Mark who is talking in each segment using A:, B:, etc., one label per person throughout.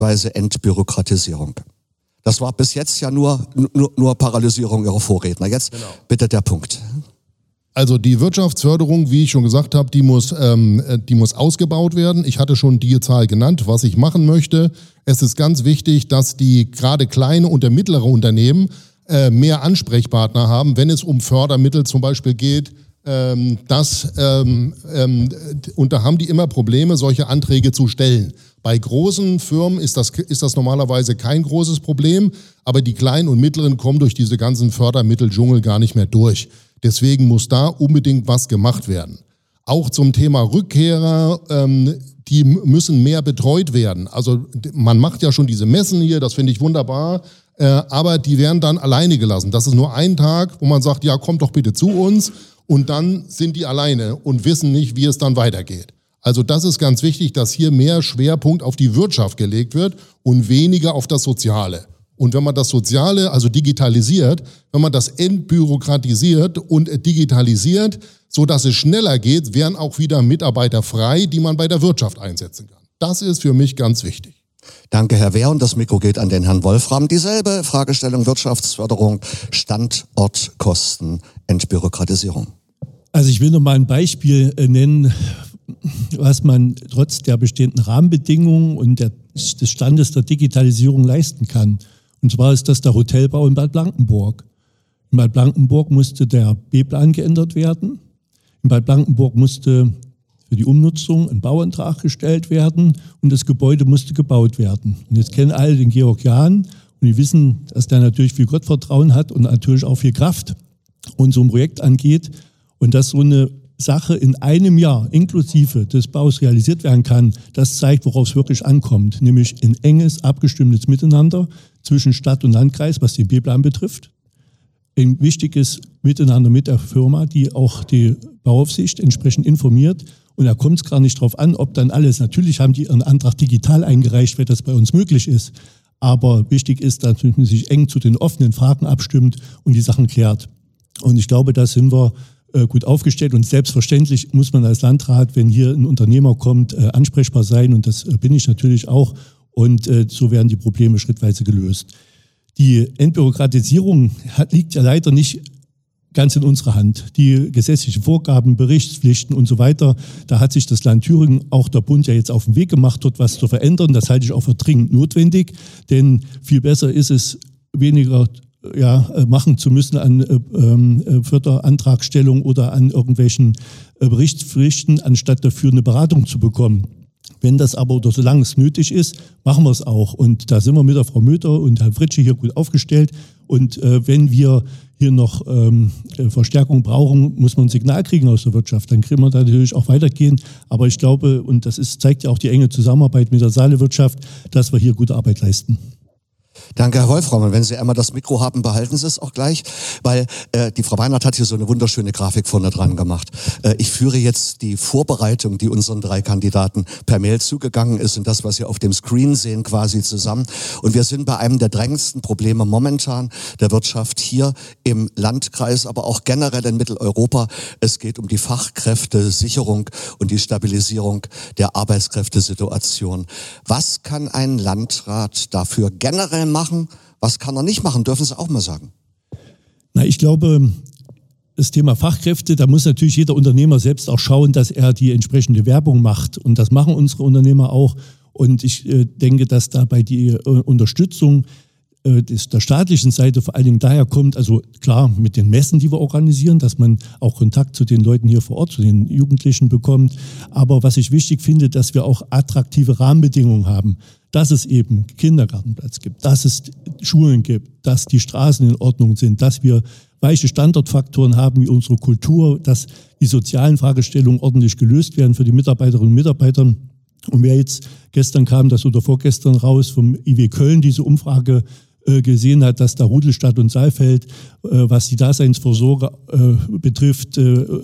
A: Entbürokratisierung. Das war bis jetzt ja nur Paralysierung Ihrer Vorredner. Jetzt bitte der Punkt.
B: Also die Wirtschaftsförderung, wie ich schon gesagt habe, die muss ausgebaut werden. Ich hatte schon die Zahl genannt, was ich machen möchte. Es ist ganz wichtig, dass die gerade kleine und mittlere Unternehmen mehr Ansprechpartner haben, wenn es um Fördermittel zum Beispiel geht. Und da haben die immer Probleme, solche Anträge zu stellen. Bei großen Firmen ist das normalerweise kein großes Problem, aber die kleinen und mittleren kommen durch diese ganzen Fördermitteldschungel gar nicht mehr durch. Deswegen muss da unbedingt was gemacht werden. Auch zum Thema Rückkehrer, die müssen mehr betreut werden. Also man macht ja schon diese Messen hier, das finde ich wunderbar, aber die werden dann alleine gelassen. Das ist nur ein Tag, wo man sagt, ja, kommt doch bitte zu uns. Und dann sind die alleine und wissen nicht, wie es dann weitergeht. Also das ist ganz wichtig, dass hier mehr Schwerpunkt auf die Wirtschaft gelegt wird und weniger auf das Soziale. Und wenn man das Soziale, also digitalisiert, wenn man das entbürokratisiert und digitalisiert, sodass es schneller geht, wären auch wieder Mitarbeiter frei, die man bei der Wirtschaft einsetzen kann. Das ist für mich ganz wichtig.
A: Danke, Herr Wehr. Und das Mikro geht an den Herrn Wolfram. Dieselbe Fragestellung: Wirtschaftsförderung, Standortkosten, Entbürokratisierung.
C: Also ich will noch mal ein Beispiel nennen, was man trotz der bestehenden Rahmenbedingungen und des Standes der Digitalisierung leisten kann. Und zwar ist das der Hotelbau in Bad Blankenburg. In Bad Blankenburg musste der B-Plan geändert werden. In Bad Blankenburg musste für die Umnutzung ein Bauantrag gestellt werden und das Gebäude musste gebaut werden. Und jetzt kennen alle den Georg Jahn und die wissen, dass der natürlich viel Gottvertrauen hat und natürlich auch viel Kraft und so ein Projekt angeht. Und dass so eine Sache in einem Jahr inklusive des Baus realisiert werden kann, das zeigt, worauf es wirklich ankommt. Nämlich ein enges, abgestimmtes Miteinander zwischen Stadt und Landkreis, was den B-Plan betrifft. Ein wichtiges Miteinander mit der Firma, die auch die Bauaufsicht entsprechend informiert. Und da kommt es gar nicht drauf an, ob dann alles, natürlich haben die ihren Antrag digital eingereicht, wenn das bei uns möglich ist. Aber wichtig ist, dass man sich eng zu den offenen Fragen abstimmt und die Sachen klärt. Und ich glaube, da sind wir gut aufgestellt und selbstverständlich muss man als Landrat, wenn hier ein Unternehmer kommt, ansprechbar sein und das bin ich natürlich auch und so werden die Probleme schrittweise gelöst. Die Entbürokratisierung liegt ja leider nicht ganz in unserer Hand. Die gesetzlichen Vorgaben, Berichtspflichten und so weiter, da hat sich das Land Thüringen, auch der Bund ja jetzt auf den Weg gemacht, dort was zu verändern. Das halte ich auch für dringend notwendig, denn viel besser ist es, weniger machen zu müssen an Förderantragstellung oder an irgendwelchen Berichtspflichten, anstatt dafür eine Beratung zu bekommen. Wenn das aber oder solange es nötig ist, machen wir es auch. Und da sind wir mit der Frau Möter und Herrn Fritsche hier gut aufgestellt. Und wenn wir hier noch Verstärkung brauchen, muss man ein Signal kriegen aus der Wirtschaft. Dann können wir da natürlich auch weitergehen. Aber ich glaube, und das zeigt ja auch die enge Zusammenarbeit mit der Saalewirtschaft, dass wir hier gute Arbeit leisten.
A: Danke, Herr Wolfram. Und wenn Sie einmal das Mikro haben, behalten Sie es auch gleich, weil die Frau Weinert hat hier so eine wunderschöne Grafik vorne dran gemacht. Ich führe jetzt die Vorbereitung, die unseren 3 Kandidaten per Mail zugegangen ist und das, was Sie auf dem Screen sehen, quasi zusammen. Und wir sind bei einem der drängendsten Probleme momentan der Wirtschaft hier im Landkreis, aber auch generell in Mitteleuropa. Es geht um die Fachkräftesicherung und die Stabilisierung der Arbeitskräftesituation. Was kann ein Landrat dafür generell machen? Was kann er nicht machen? Dürfen Sie auch mal sagen.
C: Na, ich glaube, das Thema Fachkräfte, da muss natürlich jeder Unternehmer selbst auch schauen, dass er die entsprechende Werbung macht. Und das machen unsere Unternehmer auch. Und ich denke, dass dabei die Unterstützung der staatlichen Seite vor allen Dingen daher kommt, also klar mit den Messen, die wir organisieren, dass man auch Kontakt zu den Leuten hier vor Ort, zu den Jugendlichen bekommt. Aber was ich wichtig finde, dass wir auch attraktive Rahmenbedingungen haben, dass es eben Kindergartenplatz gibt, dass es Schulen gibt, dass die Straßen in Ordnung sind, dass wir weiche Standortfaktoren haben wie unsere Kultur, dass die sozialen Fragestellungen ordentlich gelöst werden für die Mitarbeiterinnen und Mitarbeiter. Und wer jetzt gestern kam das oder vorgestern raus vom IW Köln, diese Umfrage gesehen hat, dass da Rudolstadt und Saalfeld, was die Daseinsvorsorge betrifft,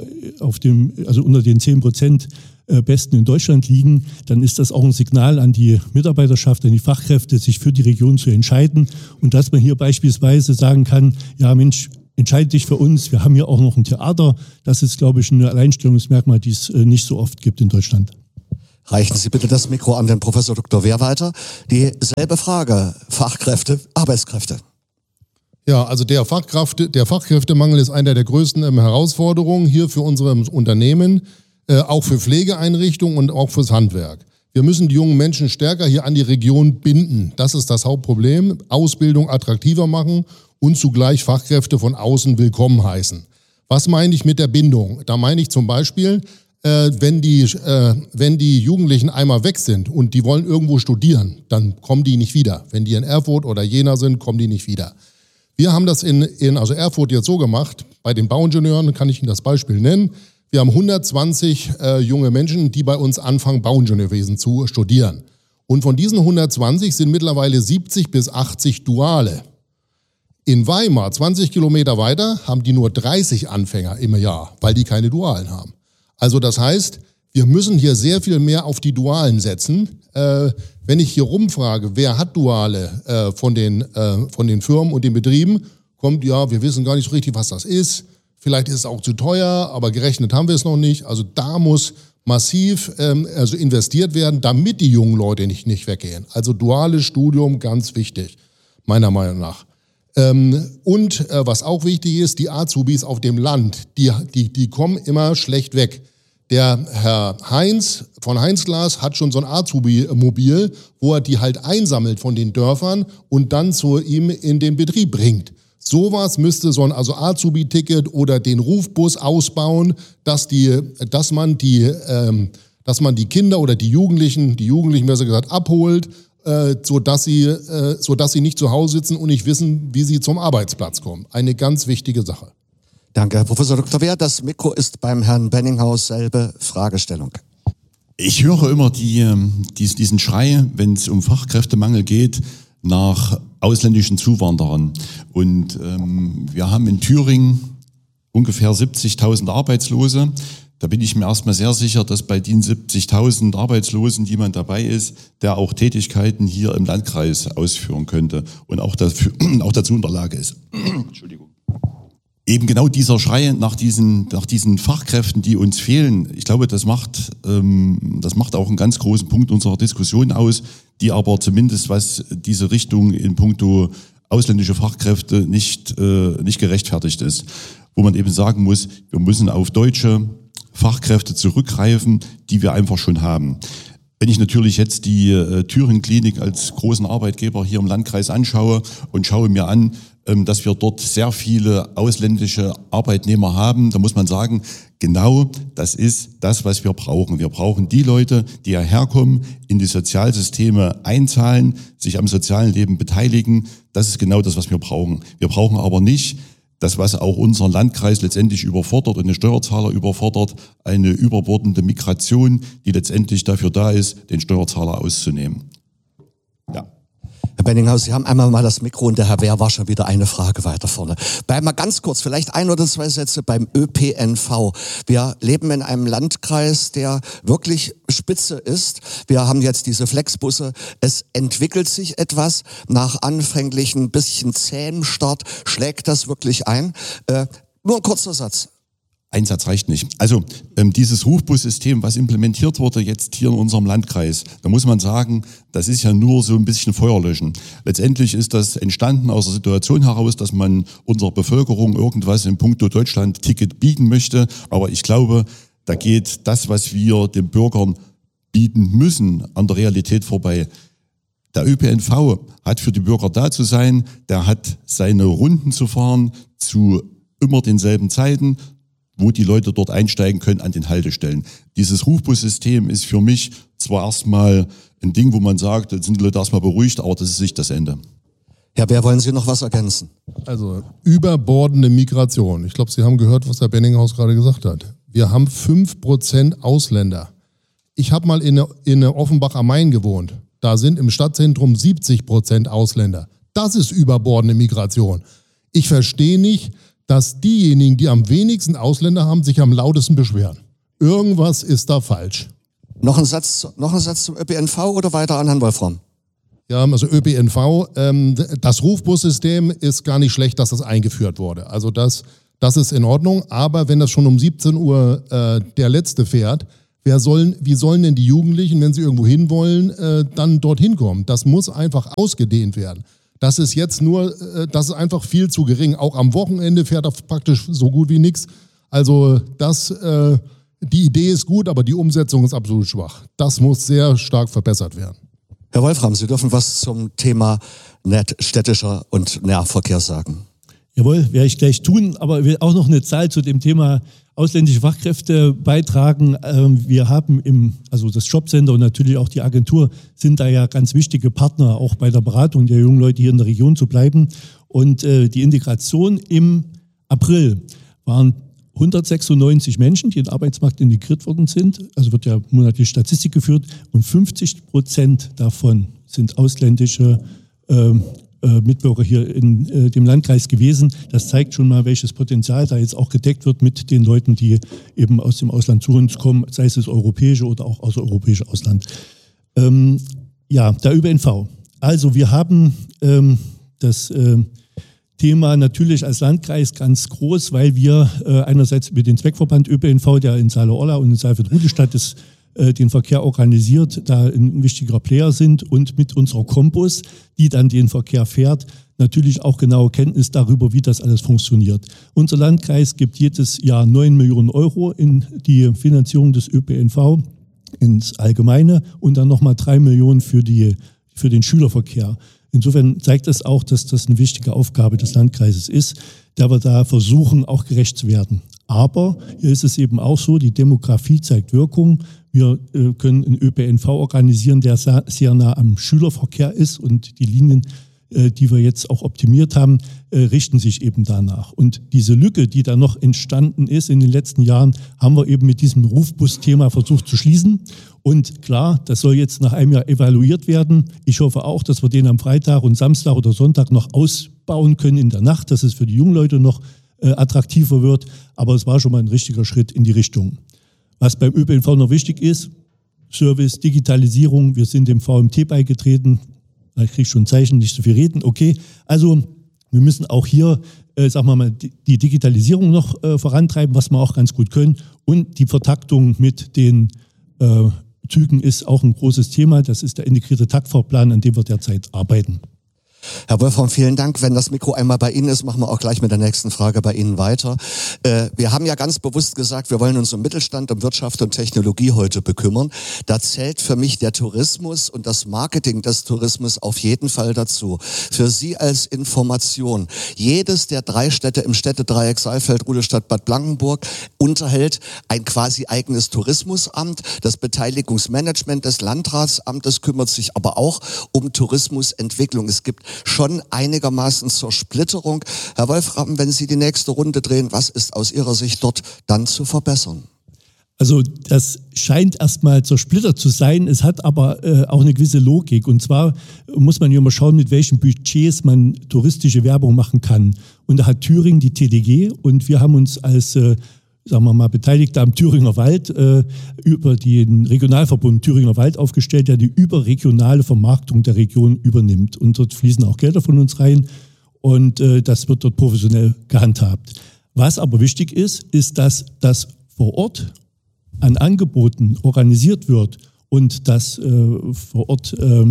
C: also unter den 10% Besten in Deutschland liegen, dann ist das auch ein Signal an die Mitarbeiterschaft, an die Fachkräfte, sich für die Region zu entscheiden. Und dass man hier beispielsweise sagen kann, ja Mensch, entscheide dich für uns, wir haben hier auch noch ein Theater. Das ist, glaube ich, ein Alleinstellungsmerkmal, die es nicht so oft gibt in Deutschland.
A: Reichen Sie bitte das Mikro an den Professor Dr. Wehr weiter. Dieselbe Frage, Fachkräfte, Arbeitskräfte.
B: Ja, also der Fachkräftemangel ist eine der größten Herausforderungen hier für unsere Unternehmen, auch für Pflegeeinrichtungen und auch fürs Handwerk. Wir müssen die jungen Menschen stärker hier an die Region binden. Das ist das Hauptproblem. Ausbildung attraktiver machen und zugleich Fachkräfte von außen willkommen heißen. Was meine ich mit der Bindung? Da meine ich zum Beispiel, wenn die Jugendlichen einmal weg sind und die wollen irgendwo studieren, dann kommen die nicht wieder. Wenn die in Erfurt oder Jena sind, kommen die nicht wieder. Wir haben das in Erfurt jetzt so gemacht, bei den Bauingenieuren kann ich Ihnen das Beispiel nennen. Wir haben 120 junge Menschen, die bei uns anfangen, Bauingenieurwesen zu studieren. Und von diesen 120 sind mittlerweile 70 bis 80 Duale. In Weimar, 20 Kilometer weiter, haben die nur 30 Anfänger im Jahr, weil die keine Dualen haben. Also das heißt, wir müssen hier sehr viel mehr auf die Dualen setzen. Wenn ich hier rumfrage, wer hat Duale von den Firmen und den Betrieben, kommt, ja, wir wissen gar nicht so richtig, was das ist. Vielleicht ist es auch zu teuer, aber gerechnet haben wir es noch nicht. Also da muss massiv investiert werden, damit die jungen Leute nicht weggehen. Also duales Studium, ganz wichtig, meiner Meinung nach. Und was auch wichtig ist, die Azubis auf dem Land, die kommen immer schlecht weg. Der Herr Heinz von Heinz-Glas hat schon so ein Azubi-Mobil, wo er die halt einsammelt von den Dörfern und dann zu ihm in den Betrieb bringt. Sowas müsste so ein Azubi-Ticket oder den Rufbus ausbauen, dass man die Kinder oder die Jugendlichen besser gesagt abholt, so dass sie nicht zu Hause sitzen und nicht wissen, wie sie zum Arbeitsplatz kommen. Eine ganz wichtige Sache.
A: Danke, Herr Professor Dr. Wehr. Das Mikro ist beim Herrn Benninghaus, selbe Fragestellung.
D: Ich höre immer diesen Schrei, wenn es um Fachkräftemangel geht, nach ausländischen Zuwanderern. Und wir haben in Thüringen ungefähr 70.000 Arbeitslose. Da bin ich mir erstmal sehr sicher, dass bei den 70.000 Arbeitslosen jemand dabei ist, der auch Tätigkeiten hier im Landkreis ausführen könnte und auch dazu in der Lage ist. Entschuldigung. Eben genau dieser Schrei nach diesen Fachkräften, die uns fehlen, ich glaube, das macht auch einen ganz großen Punkt unserer Diskussion aus, die aber zumindest was diese Richtung in puncto ausländische Fachkräfte nicht gerechtfertigt ist. Wo man eben sagen muss, wir müssen auf deutsche Fachkräfte zurückgreifen, die wir einfach schon haben. Wenn ich natürlich jetzt die Thüringen-Klinik als großen Arbeitgeber hier im Landkreis anschaue und schaue mir an, dass wir dort sehr viele ausländische Arbeitnehmer haben, da muss man sagen, genau das ist das, was wir brauchen. Wir brauchen die Leute, die hierher kommen, in die Sozialsysteme einzahlen, sich am sozialen Leben beteiligen. Das ist genau das, was wir brauchen. Wir brauchen aber nicht das, was auch unseren Landkreis letztendlich überfordert und den Steuerzahler überfordert, eine überbordende Migration, die letztendlich dafür da ist, den Steuerzahler auszunehmen. Ja.
A: Herr Benninghaus, Sie haben einmal mal das Mikro und der Herr Wehr war schon wieder eine Frage weiter vorne. Bleiben wir ganz kurz, vielleicht ein oder zwei Sätze beim ÖPNV. Wir leben in einem Landkreis, der wirklich spitze ist. Wir haben jetzt diese Flexbusse. Es entwickelt sich etwas. Nach anfänglichen bisschen zähem Start schlägt das wirklich ein. Nur ein kurzer Satz.
D: Ein Satz reicht nicht. Also dieses Rufbussystem, was implementiert wurde jetzt hier in unserem Landkreis, da muss man sagen, das ist ja nur so ein bisschen Feuerlöschen. Letztendlich ist das entstanden aus der Situation heraus, dass man unserer Bevölkerung irgendwas in puncto Deutschland-Ticket bieten möchte. Aber ich glaube, da geht das, was wir den Bürgern bieten müssen, an der Realität vorbei. Der ÖPNV hat für die Bürger da zu sein, der hat seine Runden zu fahren zu immer denselben Zeiten, wo die Leute dort einsteigen können an den Haltestellen. Dieses Rufbussystem ist für mich zwar erstmal ein Ding, wo man sagt, jetzt sind die Leute erstmal beruhigt, aber das ist nicht das Ende.
A: Herr Wehr, wollen Sie noch was ergänzen? Also
B: überbordende Migration. Ich glaube, Sie haben gehört, was Herr Benninghaus gerade gesagt hat. Wir haben 5% Ausländer. Ich habe mal in Offenbach am Main gewohnt. Da sind im Stadtzentrum 70% Ausländer. Das ist überbordende Migration. Ich verstehe nicht, dass diejenigen, die am wenigsten Ausländer haben, sich am lautesten beschweren. Irgendwas ist da falsch.
A: Noch ein Satz zum ÖPNV oder weiter an Herrn Wolfram?
B: Ja, also ÖPNV, das Rufbussystem ist gar nicht schlecht, dass das eingeführt wurde. Also das ist in Ordnung, aber wenn das schon um 17 Uhr der Letzte fährt, Wie sollen denn die Jugendlichen, wenn sie irgendwo hinwollen, dann dorthin kommen? Das muss einfach ausgedehnt werden. Das ist jetzt das ist einfach viel zu gering. Auch am Wochenende fährt er praktisch so gut wie nichts. Also die Idee ist gut, aber die Umsetzung ist absolut schwach. Das muss sehr stark verbessert werden.
A: Herr Wolfram, Sie dürfen was zum Thema städtischer und Nahverkehr sagen.
C: Jawohl, werde ich gleich tun, aber ich will auch noch eine Zahl zu dem Thema ausländische Fachkräfte beitragen. Wir haben also das Jobcenter und natürlich auch die Agentur sind da ja ganz wichtige Partner, auch bei der Beratung der jungen Leute hier in der Region zu bleiben. Und die Integration im April waren 196 Menschen, die in den Arbeitsmarkt integriert worden sind. Also wird ja monatlich Statistik geführt und 50% davon sind ausländische Mitbürger hier in dem Landkreis gewesen. Das zeigt schon mal, welches Potenzial da jetzt auch gedeckt wird mit den Leuten, die eben aus dem Ausland zu uns kommen, sei es das europäische oder auch außereuropäische Ausland. Der ÖPNV. Also wir haben das Thema natürlich als Landkreis ganz groß, weil wir einerseits mit dem Zweckverband ÖPNV, der in Saale-Orla und in Saalfeld-Rudolstadt den Verkehr organisiert, da ein wichtiger Player sind und mit unserer Campus, die dann den Verkehr fährt, natürlich auch genaue Kenntnis darüber, wie das alles funktioniert. Unser Landkreis gibt jedes Jahr 9 Millionen Euro in die Finanzierung des ÖPNV ins Allgemeine und dann nochmal 3 Millionen für den Schülerverkehr. Insofern zeigt das auch, dass das eine wichtige Aufgabe des Landkreises ist, der wir da versuchen, auch gerecht zu werden. Aber hier ist es eben auch so, die Demografie zeigt Wirkung. Wir können einen ÖPNV organisieren, der sehr nah am Schülerverkehr ist und die Linien, die wir jetzt auch optimiert haben, richten sich eben danach. Und diese Lücke, die da noch entstanden ist in den letzten Jahren, haben wir eben mit diesem Rufbus-Thema versucht zu schließen. Und klar, das soll jetzt nach einem Jahr evaluiert werden. Ich hoffe auch, dass wir den am Freitag und Samstag oder Sonntag noch ausbauen können in der Nacht, dass es für die jungen Leute noch attraktiver wird. Aber es war schon mal ein richtiger Schritt in die Richtung. Was beim ÖPNV noch wichtig ist, Service, Digitalisierung. Wir sind dem VMT beigetreten. Ich kriege schon ein Zeichen, nicht so viel reden. Okay, also wir müssen auch hier, die Digitalisierung noch vorantreiben, was wir auch ganz gut können. Und die Vertaktung mit den Zügen ist auch ein großes Thema. Das ist der integrierte Taktfahrplan, an dem wir derzeit arbeiten.
A: Herr Wolfram, vielen Dank. Wenn das Mikro einmal bei Ihnen ist, machen wir auch gleich mit der nächsten Frage bei Ihnen weiter. Wir haben ja ganz bewusst gesagt, wir wollen uns um Mittelstand, um Wirtschaft und Technologie heute bekümmern. Da zählt für mich der Tourismus und das Marketing des Tourismus auf jeden Fall dazu. Für Sie als Information, jedes der 3 Städte im Städtedreieck Saalfeld, Rudolstadt, Bad Blankenburg unterhält ein quasi eigenes Tourismusamt. Das Beteiligungsmanagement des Landratsamtes kümmert sich aber auch um Tourismusentwicklung. Es gibt schon einigermaßen Zersplitterung. Herr Wolfram, wenn Sie die nächste Runde drehen, was ist aus Ihrer Sicht dort dann zu verbessern?
C: Also das scheint erstmal zersplittert zu sein, es hat aber auch eine gewisse Logik. Und zwar muss man ja mal schauen, mit welchen Budgets man touristische Werbung machen kann. Und da hat Thüringen die TDG und wir haben uns als Beteiligter am Thüringer Wald über den Regionalverbund Thüringer Wald aufgestellt, der die überregionale Vermarktung der Region übernimmt. Und dort fließen auch Gelder von uns rein und das wird dort professionell gehandhabt. Was aber wichtig ist, dass das vor Ort an Angeboten organisiert wird und das vor Ort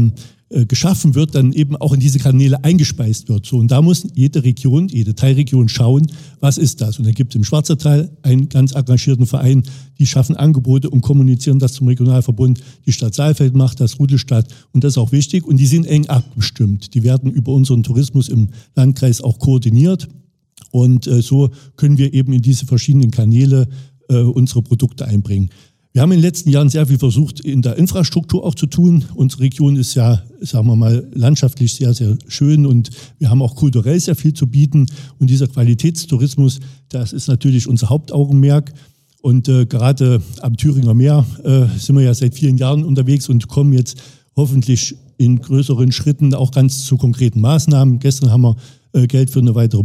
C: geschaffen wird, dann eben auch in diese Kanäle eingespeist wird. So, und da muss jede Region, jede Teilregion schauen, was ist das? Und dann gibt es im Schwarzertal einen ganz engagierten Verein, die schaffen Angebote und kommunizieren das zum Regionalverbund. Die Stadt Saalfeld macht das, Rudolstadt, und das ist auch wichtig. Und die sind eng abgestimmt. Die werden über unseren Tourismus im Landkreis auch koordiniert. Und so können wir eben in diese verschiedenen Kanäle unsere Produkte einbringen. Wir haben in den letzten Jahren sehr viel versucht, in der Infrastruktur auch zu tun. Unsere Region ist ja, sagen wir mal, landschaftlich sehr, sehr schön und wir haben auch kulturell sehr viel zu bieten. Und dieser Qualitätstourismus, das ist natürlich unser Hauptaugenmerk. Und gerade am Thüringer Meer sind wir ja seit vielen Jahren unterwegs und kommen jetzt hoffentlich in größeren Schritten auch ganz zu konkreten Maßnahmen. Gestern haben wir Geld für eine weitere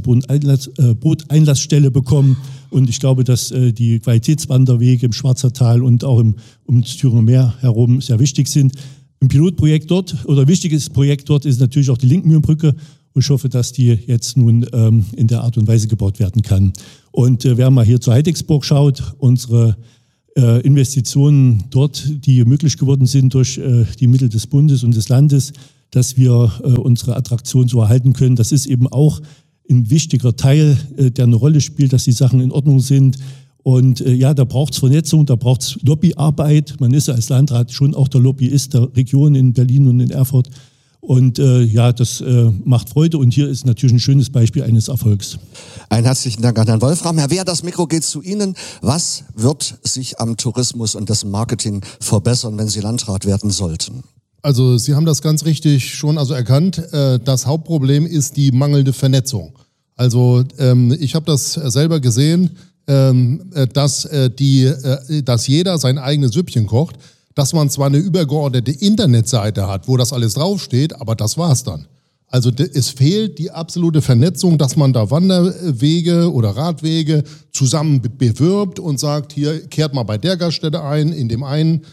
C: Booteinlassstelle bekommen. Und ich glaube, dass die Qualitätswanderwege im Schwarzertal und auch um das Thüringer Meer herum sehr wichtig sind. Ein Pilotprojekt dort oder ein wichtiges Projekt dort ist natürlich auch die Linkenmühlenbrücke. Und ich hoffe, dass die jetzt nun in der Art und Weise gebaut werden kann. Und wer mal hier zur Heidexburg schaut, unsere Investitionen dort, die möglich geworden sind durch die Mittel des Bundes und des Landes, dass wir unsere Attraktion so erhalten können. Das ist eben auch ein wichtiger Teil, der eine Rolle spielt, dass die Sachen in Ordnung sind. Und ja, da braucht es Vernetzung, da braucht es Lobbyarbeit. Man ist als Landrat schon auch der Lobbyist der Region in Berlin und in Erfurt. Und ja, das macht Freude und hier ist natürlich ein schönes Beispiel eines Erfolgs.
A: Einen herzlichen Dank an Herrn Wolfram. Herr Wehr, das Mikro geht zu Ihnen. Was wird sich am Tourismus und dessen Marketing verbessern, wenn Sie Landrat werden sollten?
B: Also Sie haben das ganz richtig schon erkannt. Das Hauptproblem ist die mangelnde Vernetzung. Also ich habe das selber gesehen, dass jeder sein eigenes Süppchen kocht. Dass man zwar eine übergeordnete Internetseite hat, wo das alles draufsteht, aber das war's dann. Also es fehlt die absolute Vernetzung, dass man da Wanderwege oder Radwege zusammen bewirbt und sagt, hier kehrt mal bei der Gaststätte ein, in dem einen,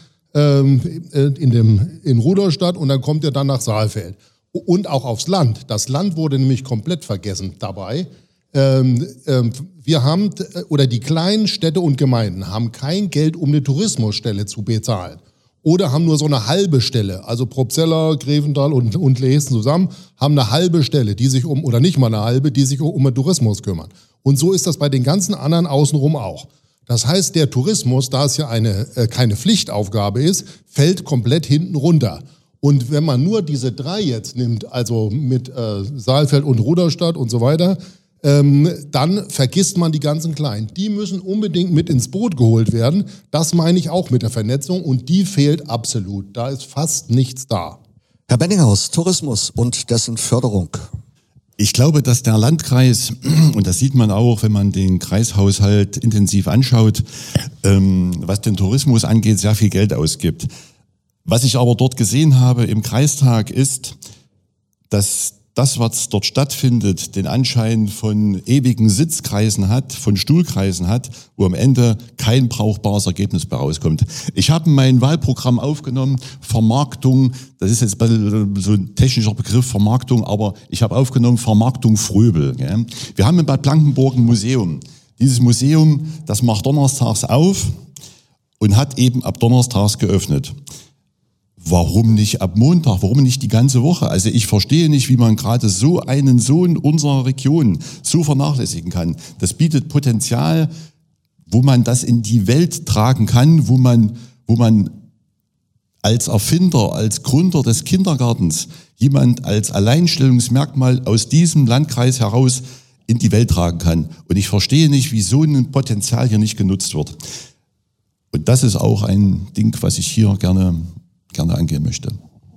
B: in Rudolstadt und dann kommt ihr dann nach Saalfeld. Und auch aufs Land. Das Land wurde nämlich komplett vergessen dabei. Wir haben, oder die kleinen Städte und Gemeinden haben kein Geld, um eine Tourismusstelle zu bezahlen. Oder haben nur so eine halbe Stelle, also Probstzella, Grevental und Leesten zusammen, haben eine halbe Stelle, die sich oder nicht mal eine halbe, die sich um den Tourismus kümmern. Und so ist das bei den ganzen anderen außenrum auch. Das heißt, der Tourismus, da es ja keine Pflichtaufgabe ist, fällt komplett hinten runter. Und wenn man nur diese drei jetzt nimmt, also mit Saalfeld und Rudolstadt und so weiter, dann vergisst man die ganzen Kleinen. Die müssen unbedingt mit ins Boot geholt werden. Das meine ich auch mit der Vernetzung und die fehlt absolut. Da ist fast nichts da.
A: Herr Benninghaus, Tourismus und dessen Förderung.
D: Ich glaube, dass der Landkreis, und das sieht man auch, wenn man den Kreishaushalt intensiv anschaut, was den Tourismus angeht, sehr viel Geld ausgibt. Was ich aber dort gesehen habe im Kreistag ist, dass das, was dort stattfindet, den Anschein von ewigen Sitzkreisen hat, von Stuhlkreisen hat, wo am Ende kein brauchbares Ergebnis bei rauskommt. Ich habe mein Wahlprogramm aufgenommen, Vermarktung, das ist jetzt so ein technischer Begriff, Vermarktung, aber ich habe aufgenommen Vermarktung Fröbel. Ja. Wir haben in Bad Blankenburg ein Museum. Dieses Museum, das macht donnerstags auf und hat eben ab donnerstags geöffnet. Warum nicht ab Montag? Warum nicht die ganze Woche? Also ich verstehe nicht, wie man gerade so einen Sohn unserer Region so vernachlässigen kann. Das bietet Potenzial, wo man das in die Welt tragen kann, wo man als Erfinder, als Gründer des Kindergartens jemand als Alleinstellungsmerkmal aus diesem Landkreis heraus in die Welt tragen kann. Und ich verstehe nicht, wie so ein Potenzial hier nicht genutzt wird. Und das ist auch ein Ding, was ich hier gerne angehen möchte.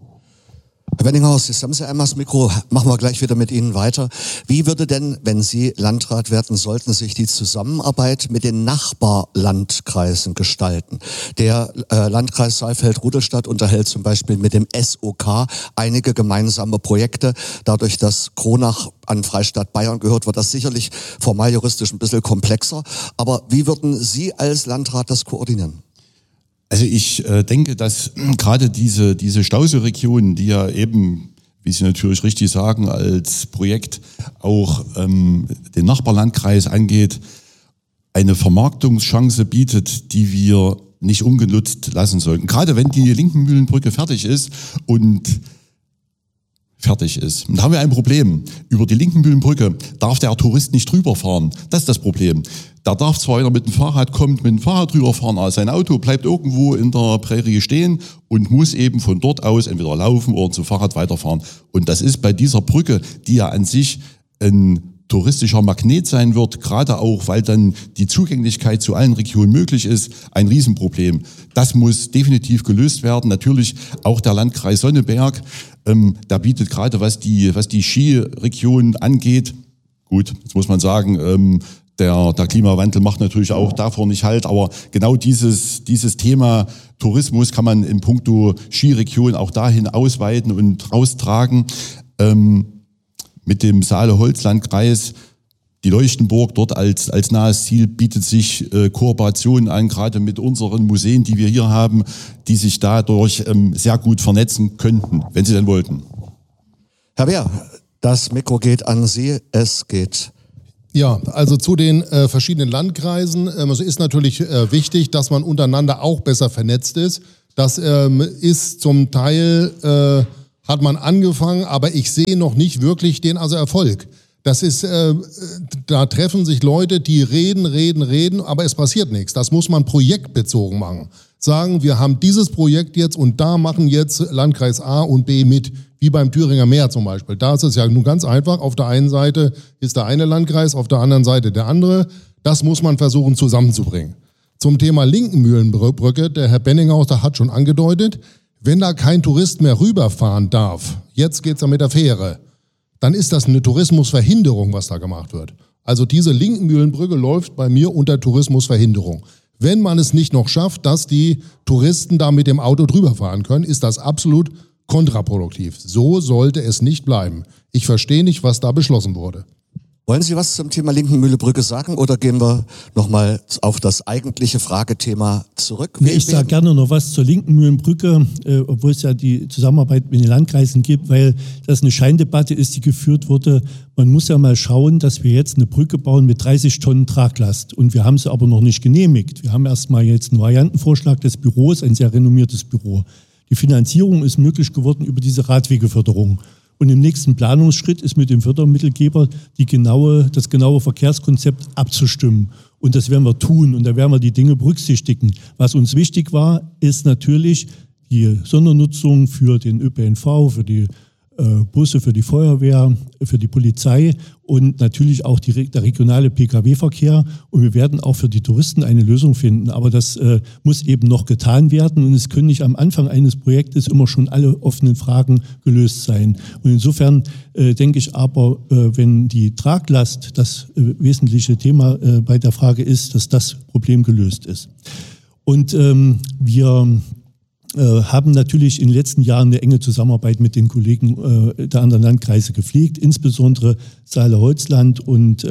A: Herr Benninghaus, jetzt haben Sie einmal das Mikro, machen wir gleich wieder mit Ihnen weiter. Wie würde denn, wenn Sie Landrat werden sollten, sich die Zusammenarbeit mit den Nachbarlandkreisen gestalten? Der Landkreis Saalfeld-Rudolstadt unterhält zum Beispiel mit dem SOK einige gemeinsame Projekte. Dadurch, dass Kronach an Freistaat Bayern gehört, wird das sicherlich formal juristisch ein bisschen komplexer. Aber wie würden Sie als Landrat das koordinieren?
D: Also ich denke, dass gerade diese Stausee-Region, die ja eben, wie Sie natürlich richtig sagen, als Projekt auch den Nachbarlandkreis angeht, eine Vermarktungschance bietet, die wir nicht ungenutzt lassen sollten. Gerade wenn die Linkenmühlenbrücke fertig ist. Und da haben wir ein Problem. Über die Linkenmühlenbrücke darf der Tourist nicht drüber fahren. Das ist das Problem. Da darf zwar, wenn er mit dem Fahrrad kommt, mit dem Fahrrad drüber fahren, aber sein Auto bleibt irgendwo in der Prärie stehen und muss eben von dort aus entweder laufen oder zu Fahrrad weiterfahren. Und das ist bei dieser Brücke, die ja an sich ein touristischer Magnet sein wird, gerade auch, weil dann die Zugänglichkeit zu allen Regionen möglich ist, ein Riesenproblem. Das muss definitiv gelöst werden. Natürlich auch der Landkreis Sonneberg, da bietet gerade, was die Skiregion angeht, gut, jetzt muss man sagen, der Klimawandel macht natürlich auch davor nicht halt, aber genau dieses Thema Tourismus kann man in puncto Skiregion auch dahin ausweiten und raustragen. Mit dem Saale-Holzlandkreis, die Leuchtenburg dort als nahes Ziel bietet sich Kooperationen an, gerade mit unseren Museen, die wir hier haben, die sich dadurch sehr gut vernetzen könnten, wenn sie denn wollten.
A: Herr Wehr, das Mikro geht an Sie, es geht
B: Ja, also zu den verschiedenen Landkreisen. Es ist natürlich wichtig, dass man untereinander auch besser vernetzt ist. Das ist zum Teil, hat man angefangen, aber ich sehe noch nicht wirklich den Erfolg. Das ist, da treffen sich Leute, die reden, aber es passiert nichts. Das muss man projektbezogen machen. Sagen, wir haben dieses Projekt jetzt und da machen jetzt Landkreis A und B mit, wie beim Thüringer Meer zum Beispiel. Da ist es ja nun ganz einfach. Auf der einen Seite ist der eine Landkreis, auf der anderen Seite der andere. Das muss man versuchen zusammenzubringen. Zum Thema Linkenmühlenbrücke, der Herr Benninghaus, der hat schon angedeutet, wenn da kein Tourist mehr rüberfahren darf, jetzt geht's ja mit der Fähre, dann ist das eine Tourismusverhinderung, was da gemacht wird. Also diese Linkenmühlenbrücke läuft bei mir unter Tourismusverhinderung. Wenn man es nicht noch schafft, dass die Touristen da mit dem Auto drüber fahren können, ist das absolut kontraproduktiv. So sollte es nicht bleiben. Ich verstehe nicht, was da beschlossen wurde.
A: Wollen Sie was zum Thema Linkenmühlebrücke sagen oder gehen wir nochmal auf das eigentliche Fragethema zurück?
C: Ich sage gerne noch was zur Linkenmühlenbrücke, obwohl es ja die Zusammenarbeit mit den Landkreisen gibt, weil das eine Scheindebatte ist, die geführt wurde. Man muss ja mal schauen, dass wir jetzt eine Brücke bauen mit 30 Tonnen Traglast und wir haben sie aber noch nicht genehmigt. Wir haben erstmal jetzt einen Variantenvorschlag des Büros, ein sehr renommiertes Büro. Die Finanzierung ist möglich geworden über diese Radwegeförderung. Und im nächsten Planungsschritt ist mit dem Fördermittelgeber das genaue Verkehrskonzept abzustimmen. Und das werden wir tun und da werden wir die Dinge berücksichtigen. Was uns wichtig war, ist natürlich die Sondernutzung für den ÖPNV, für die Busse, für die Feuerwehr, für die Polizei und natürlich auch der regionale Pkw-Verkehr. Und wir werden auch für die Touristen eine Lösung finden. Aber das muss eben noch getan werden und es können nicht am Anfang eines Projektes immer schon alle offenen Fragen gelöst sein. Und insofern denke ich aber, wenn die Traglast das wesentliche Thema bei der Frage ist, dass das Problem gelöst ist. Und wir haben natürlich in den letzten Jahren eine enge Zusammenarbeit mit den Kollegen der anderen Landkreise gepflegt, insbesondere Saale-Holzland und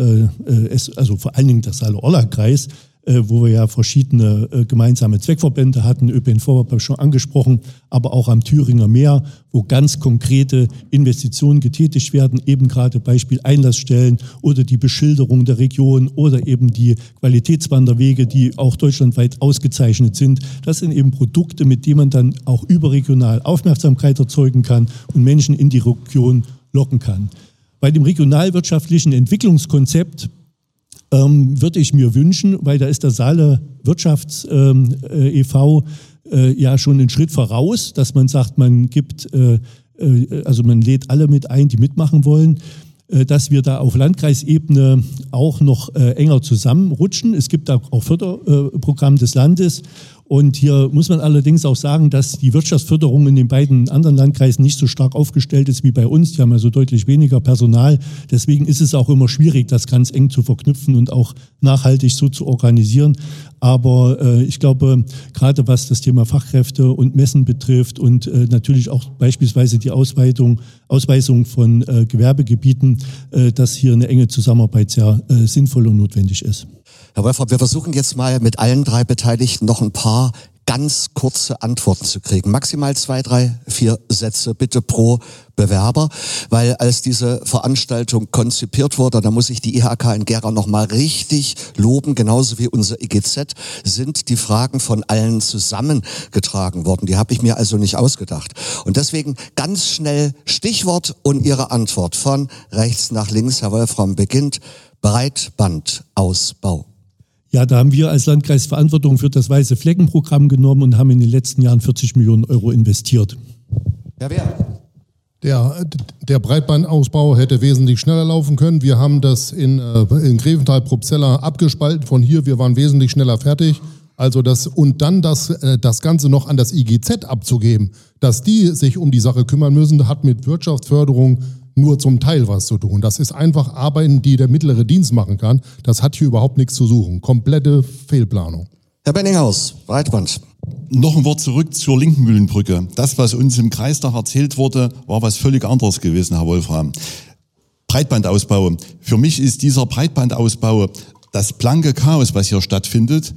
C: also vor allen Dingen der Saale-Orla-Kreis, wo wir ja verschiedene gemeinsame Zweckverbände hatten, ÖPNV habe ich schon angesprochen, aber auch am Thüringer Meer, wo ganz konkrete Investitionen getätigt werden, eben gerade Beispiel Einlassstellen oder die Beschilderung der Region oder eben die Qualitätswanderwege, die auch deutschlandweit ausgezeichnet sind. Das sind eben Produkte, mit denen man dann auch überregional Aufmerksamkeit erzeugen kann und Menschen in die Region locken kann. Bei dem regionalwirtschaftlichen Entwicklungskonzept würde ich mir wünschen, weil da ist der Saale Wirtschafts e.V. Ja schon einen Schritt voraus, dass man sagt, man gibt, also man lädt alle mit ein, die mitmachen wollen, dass wir da auf Landkreisebene auch noch enger zusammenrutschen. Es gibt da auch Förderprogramm des Landes. Und hier muss man allerdings auch sagen, dass die Wirtschaftsförderung in den beiden anderen Landkreisen nicht so stark aufgestellt ist wie bei uns. Die haben also deutlich weniger Personal. Deswegen ist es auch immer schwierig, das ganz eng zu verknüpfen und auch nachhaltig so zu organisieren. Aber ich glaube, gerade was das Thema Fachkräfte und Messen betrifft und natürlich auch beispielsweise die Ausweisung von Gewerbegebieten, dass hier eine enge Zusammenarbeit sehr sinnvoll und notwendig ist.
A: Herr Wolfram, wir versuchen jetzt mal mit allen drei Beteiligten noch ein paar ganz kurze Antworten zu kriegen. Maximal 2, 3, 4 Sätze bitte pro Bewerber, weil als diese Veranstaltung konzipiert wurde, da muss ich die IHK in Gera nochmal richtig loben, genauso wie unser IGZ, sind die Fragen von allen zusammengetragen worden. Die habe ich mir also nicht ausgedacht. Und deswegen ganz schnell Stichwort und Ihre Antwort von rechts nach links. Herr Wolfram beginnt. Breitbandausbau.
C: Ja, da haben wir als Landkreis Verantwortung für das Weiße Fleckenprogramm genommen und haben in den letzten Jahren 40 Millionen Euro investiert.
A: Herr Wehr.
B: Der Breitbandausbau hätte wesentlich schneller laufen können. Wir haben das in Grevental-Probstzella abgespalten von hier. Wir waren wesentlich schneller fertig. Also das Ganze noch an das IGZ abzugeben, dass die sich um die Sache kümmern müssen, hat mit Wirtschaftsförderung nur zum Teil was zu tun. Das ist einfach Arbeiten, die der mittlere Dienst machen kann. Das hat hier überhaupt nichts zu suchen. Komplette Fehlplanung.
A: Herr Benninghaus, Breitband.
D: Noch ein Wort zurück zur Linkenmühlenbrücke. Das, was uns im Kreistag erzählt wurde, war was völlig anderes gewesen, Herr Wolfram. Breitbandausbau. Für mich ist dieser Breitbandausbau das blanke Chaos, was hier stattfindet.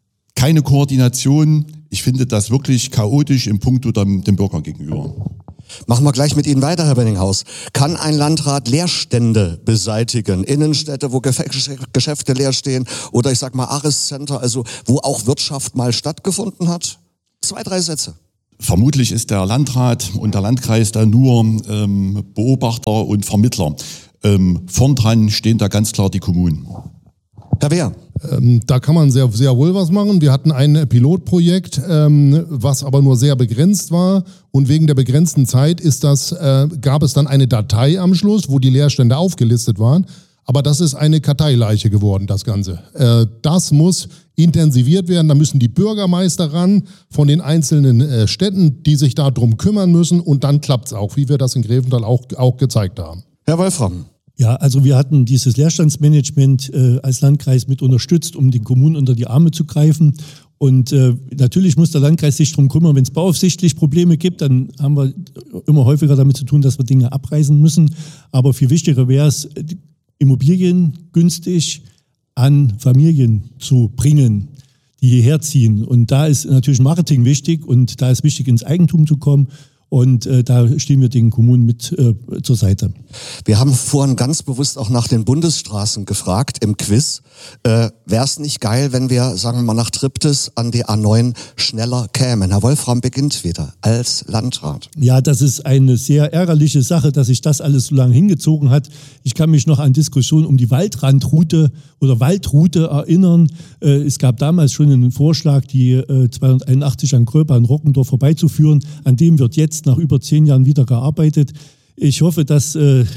D: Keine Koordination. Ich finde das wirklich chaotisch im Punkto dem Bürger gegenüber.
A: Machen wir gleich mit Ihnen weiter, Herr Benninghaus. Kann ein Landrat Leerstände beseitigen? Innenstädte, wo Geschäfte leer stehen oder ich sag mal Aris-Center, also wo auch Wirtschaft mal stattgefunden hat? 2, 3 Sätze.
D: Vermutlich ist der Landrat und der Landkreis da nur Beobachter und Vermittler. Vorn dran stehen da ganz klar die Kommunen.
A: Herr Wehr.
B: Da kann man sehr, sehr wohl was machen. Wir hatten ein Pilotprojekt, was aber nur sehr begrenzt war. Und wegen der begrenzten Zeit gab es dann eine Datei am Schluss, wo die Leerstände aufgelistet waren. Aber das ist eine Karteileiche geworden, das Ganze. Das muss intensiviert werden. Da müssen die Bürgermeister ran von den einzelnen Städten, die sich darum kümmern müssen. Und dann klappt es auch, wie wir das in Grevental auch gezeigt haben.
A: Herr Wolfram.
C: Ja, also wir hatten dieses Leerstandsmanagement als Landkreis mit unterstützt, um den Kommunen unter die Arme zu greifen. Und natürlich muss der Landkreis sich darum kümmern, wenn es bauaufsichtlich Probleme gibt, dann haben wir immer häufiger damit zu tun, dass wir Dinge abreißen müssen. Aber viel wichtiger wäre es, Immobilien günstig an Familien zu bringen, die hierher ziehen. Und da ist natürlich Marketing wichtig und da ist wichtig, ins Eigentum zu kommen. Und da stehen wir den Kommunen mit zur Seite.
A: Wir haben vorhin ganz bewusst auch nach den Bundesstraßen gefragt im Quiz. Wäre es nicht geil, wenn wir, sagen wir mal, nach Triptis an die A9 schneller kämen? Herr Wolfram beginnt wieder als Landrat.
C: Ja, das ist eine sehr ärgerliche Sache, dass sich das alles so lange hingezogen hat. Ich kann mich noch an Diskussionen um die Waldrandroute oder Waldroute erinnern. Es gab damals schon einen Vorschlag, die 281 an Gröber in Rockendorf vorbeizuführen. An dem wird jetzt nach über 10 Jahren wieder gearbeitet. Ich hoffe, es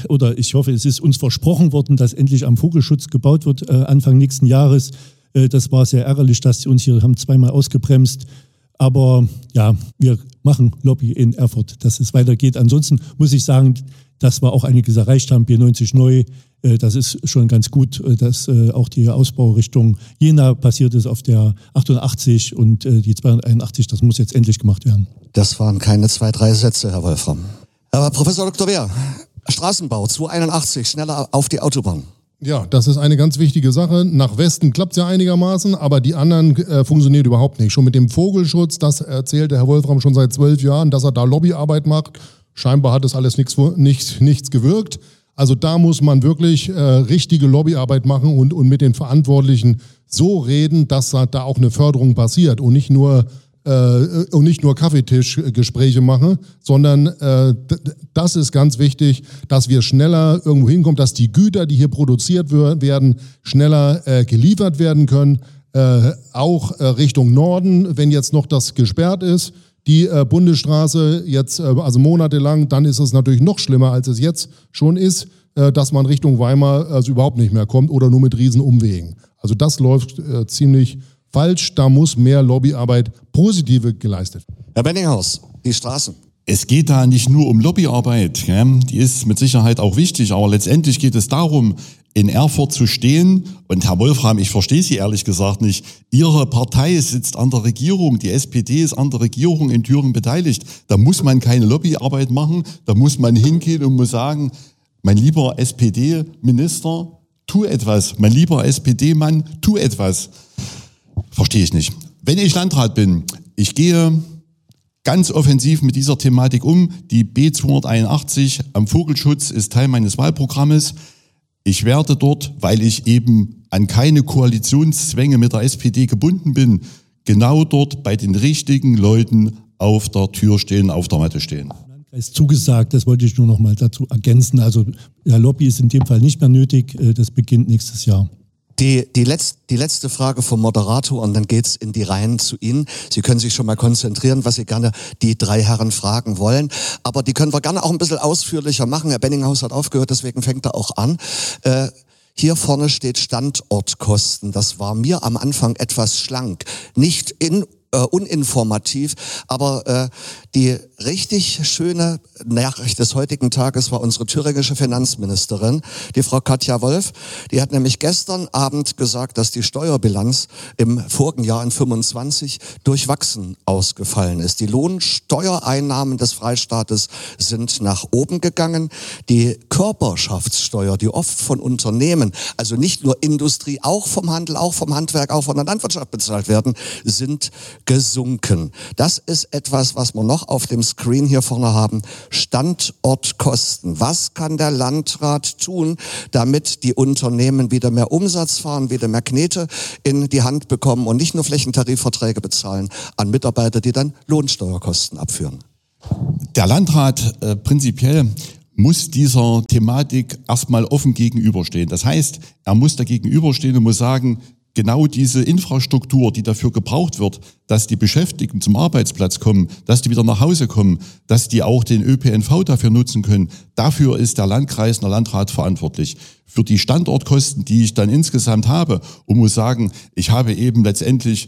C: ist uns versprochen worden, dass endlich am Vogelschutz gebaut wird Anfang nächsten Jahres. Das war sehr ärgerlich, dass sie uns hier haben zweimal ausgebremst. Aber ja, wir machen Lobby in Erfurt, dass es weitergeht. Ansonsten muss ich sagen, dass wir auch einiges erreicht haben. B90 neu, das ist schon ganz gut, dass auch die Ausbau Richtung Jena passiert ist auf der 88 und die 281, das muss jetzt endlich gemacht werden.
A: Das waren keine 2, 3 Sätze, Herr Wolfram. Aber Professor Dr. Wehr, Straßenbau 281, schneller auf die Autobahn.
B: Ja, das ist eine ganz wichtige Sache. Nach Westen klappt es ja einigermaßen, aber die anderen funktioniert überhaupt nicht. Schon mit dem Vogelschutz, das erzählte Herr Wolfram schon seit 12 Jahren, dass er da Lobbyarbeit macht. Scheinbar hat das alles nichts gewirkt. Also da muss man wirklich richtige Lobbyarbeit machen und mit den Verantwortlichen so reden, dass da auch eine Förderung passiert und nicht nur Kaffeetischgespräche machen, sondern das ist ganz wichtig, dass wir schneller irgendwo hinkommen, dass die Güter, die hier produziert werden, schneller geliefert werden können, auch Richtung Norden, wenn jetzt noch das gesperrt ist. Die Bundesstraße jetzt also monatelang, dann ist es natürlich noch schlimmer, als es jetzt schon ist, dass man Richtung Weimar also überhaupt nicht mehr kommt oder nur mit Riesenumwegen. Also das läuft ziemlich falsch. Da muss mehr Lobbyarbeit positive geleistet werden.
A: Herr Benninghaus, die Straßen.
D: Es geht da nicht nur um Lobbyarbeit, die ist mit Sicherheit auch wichtig, aber letztendlich geht es darum, in Erfurt zu stehen. Und Herr Wolfram, ich verstehe Sie ehrlich gesagt nicht. Ihre Partei sitzt an der Regierung, die SPD ist an der Regierung in Thüringen beteiligt. Da muss man keine Lobbyarbeit machen, da muss man hingehen und muss sagen, mein lieber SPD-Minister, tu etwas. Mein lieber SPD-Mann, tu etwas. Verstehe ich nicht. Wenn ich Landrat bin, ich gehe ganz offensiv mit dieser Thematik um. Die B281 am Vogelschutz ist Teil meines Wahlprogrammes. Ich werde dort, weil ich eben an keine Koalitionszwänge mit der SPD gebunden bin, genau dort bei den richtigen Leuten auf der Tür stehen, auf der Matte stehen.
C: Landkreis zugesagt, das wollte ich nur noch mal dazu ergänzen. Also der Lobby ist in dem Fall nicht mehr nötig, das beginnt nächstes Jahr.
A: Die letzte Frage vom Moderator und dann geht's in die Reihen zu Ihnen. Sie können sich schon mal konzentrieren, was Sie gerne die 3 Herren fragen wollen. Aber die können wir gerne auch ein bisschen ausführlicher machen. Herr Benninghaus hat aufgehört, deswegen fängt er auch an. Hier vorne steht Standortkosten. Das war mir am Anfang etwas schlank. Nicht uninformativ, aber die richtig schöne Nachricht des heutigen Tages war unsere thüringische Finanzministerin, die Frau Katja Wolf. Die hat nämlich gestern Abend gesagt, dass die Steuerbilanz im vorigen Jahr in 25 durchwachsen ausgefallen ist. Die Lohnsteuereinnahmen des Freistaates sind nach oben gegangen. Die Körperschaftssteuer, die oft von Unternehmen, also nicht nur Industrie, auch vom Handel, auch vom Handwerk, auch von der Landwirtschaft bezahlt werden, sind gesunken. Das ist etwas, was wir noch auf dem Screen hier vorne haben. Standortkosten. Was kann der Landrat tun, damit die Unternehmen wieder mehr Umsatz fahren, wieder mehr Knete in die Hand bekommen und nicht nur Flächentarifverträge bezahlen an Mitarbeiter, die dann Lohnsteuerkosten abführen?
D: Der Landrat prinzipiell muss dieser Thematik erstmal offen gegenüberstehen. Das heißt, er muss da gegenüberstehen und muss sagen, genau diese Infrastruktur, die dafür gebraucht wird, dass die Beschäftigten zum Arbeitsplatz kommen, dass die wieder nach Hause kommen, dass die auch den ÖPNV dafür nutzen können, dafür ist der Landkreis und der Landrat verantwortlich. Für die Standortkosten, die ich dann insgesamt habe, und muss sagen, ich habe eben letztendlich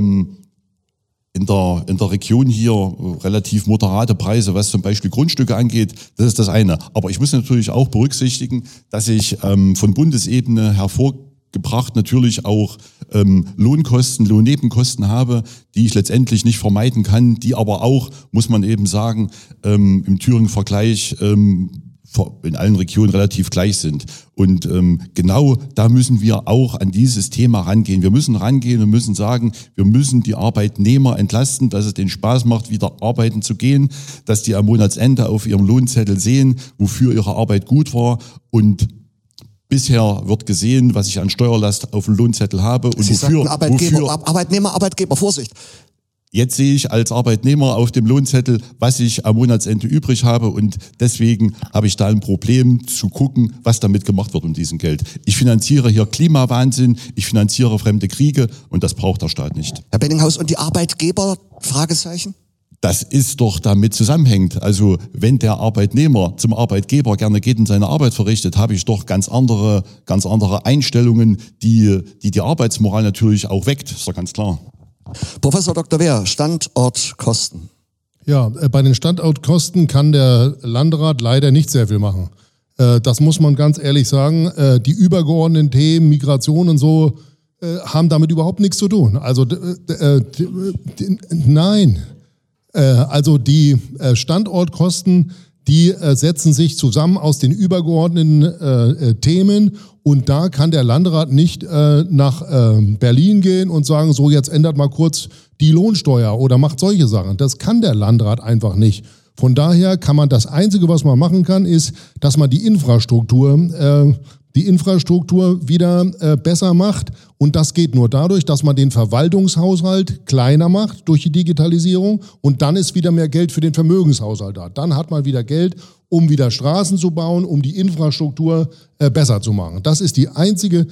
D: in der Region hier relativ moderate Preise, was zum Beispiel Grundstücke angeht, das ist das eine. Aber ich muss natürlich auch berücksichtigen, dass ich von Bundesebene hervorgebracht natürlich auch Lohnkosten, Lohnnebenkosten habe, die ich letztendlich nicht vermeiden kann, die aber auch, muss man eben sagen, im Thüringen-Vergleich in allen Regionen relativ gleich sind. Und genau da müssen wir auch an dieses Thema rangehen. Wir müssen rangehen und müssen sagen, wir müssen die Arbeitnehmer entlasten, dass es denen Spaß macht, wieder arbeiten zu gehen, dass die am Monatsende auf ihrem Lohnzettel sehen, wofür ihre Arbeit gut war. Und bisher wird gesehen, was ich an Steuerlast auf dem Lohnzettel habe. Und
A: Sie sagten Arbeitnehmer, Arbeitgeber, Vorsicht.
D: Jetzt sehe ich als Arbeitnehmer auf dem Lohnzettel, was ich am Monatsende übrig habe, und deswegen habe ich da ein Problem zu gucken, was damit gemacht wird mit diesem Geld. Ich finanziere hier Klimawahnsinn, ich finanziere fremde Kriege, und das braucht der Staat nicht.
A: Herr Benninghaus, und die Arbeitgeber? Fragezeichen?
D: Das ist doch damit zusammenhängt. Also wenn der Arbeitnehmer zum Arbeitgeber gerne geht und seine Arbeit verrichtet, habe ich doch ganz andere Einstellungen, die Arbeitsmoral natürlich auch weckt, ist doch ganz klar.
A: Professor Dr. Wehr, Standortkosten.
B: Ja, bei den Standortkosten kann der Landrat leider nicht sehr viel machen. Das muss man ganz ehrlich sagen. Die übergeordneten Themen, Migration und so, haben damit überhaupt nichts zu tun. Also nein. Also die Standortkosten, die setzen sich zusammen aus den übergeordneten Themen, und da kann der Landrat nicht nach Berlin gehen und sagen, so jetzt ändert mal kurz die Lohnsteuer oder macht solche Sachen. Das kann der Landrat einfach nicht. Von daher kann man, das Einzige, was man machen kann, ist, dass man die Infrastruktur wieder besser macht. Und das geht nur dadurch, dass man den Verwaltungshaushalt kleiner macht durch die Digitalisierung, und dann ist wieder mehr Geld für den Vermögenshaushalt da. Dann hat man wieder Geld, um wieder Straßen zu bauen, um die Infrastruktur besser zu machen. Das ist der einzige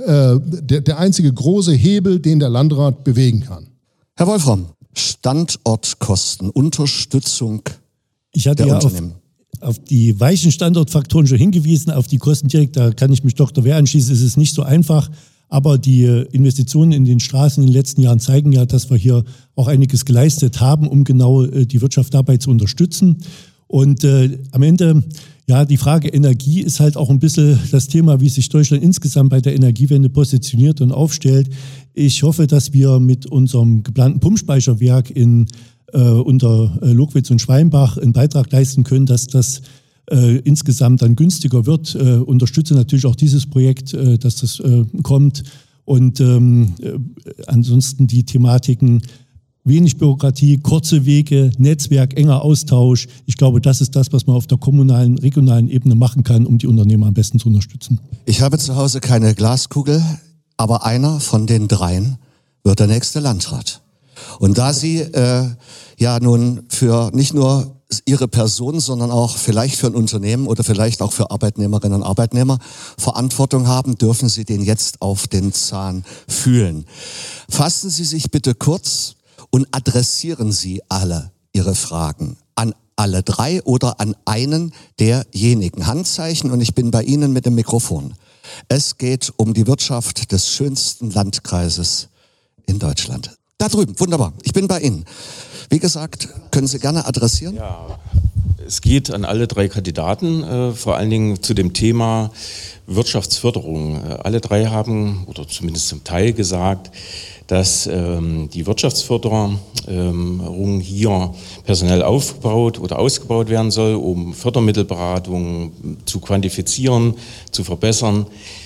B: große Hebel, den der Landrat bewegen kann.
A: Herr Wolfram, Standortkosten, Unterstützung
C: der Unternehmen. Auf die weichen Standortfaktoren schon hingewiesen, auf die Kosten direkt, da kann ich mich Dr. Wehr anschließen, ist es nicht so einfach. Aber die Investitionen in den Straßen in den letzten Jahren zeigen ja, dass wir hier auch einiges geleistet haben, um genau die Wirtschaft dabei zu unterstützen. Und am Ende, ja, die Frage Energie ist halt auch ein bisschen das Thema, wie sich Deutschland insgesamt bei der Energiewende positioniert und aufstellt. Ich hoffe, dass wir mit unserem geplanten Pumpspeicherwerk unter Lockwitz und Schwalmbach einen Beitrag leisten können, dass das insgesamt dann günstiger wird. Unterstütze natürlich auch dieses Projekt, dass das kommt. Und ansonsten die Thematiken: wenig Bürokratie, kurze Wege, Netzwerk, enger Austausch. Ich glaube, das ist das, was man auf der kommunalen, regionalen Ebene machen kann, um die Unternehmer am besten zu unterstützen.
A: Ich habe zu Hause keine Glaskugel, aber einer von den dreien wird der nächste Landrat. Und da Sie ja nun für nicht nur Ihre Person, sondern auch vielleicht für ein Unternehmen oder vielleicht auch für Arbeitnehmerinnen und Arbeitnehmer Verantwortung haben, dürfen Sie den jetzt auf den Zahn fühlen. Fassen Sie sich bitte kurz und adressieren Sie alle Ihre Fragen an alle drei oder an einen derjenigen. Handzeichen, und ich bin bei Ihnen mit dem Mikrofon. Es geht um die Wirtschaft des schönsten Landkreises in Deutschland. Da drüben, wunderbar. Ich bin bei Ihnen. Wie gesagt, können Sie gerne adressieren?
E: Ja, es geht an alle drei Kandidaten, vor allen Dingen zu dem Thema Wirtschaftsförderung. Alle drei haben, oder zumindest zum Teil gesagt, dass die Wirtschaftsförderung hier personell aufgebaut oder ausgebaut werden soll, um Fördermittelberatung zu quantifizieren, zu verbessern.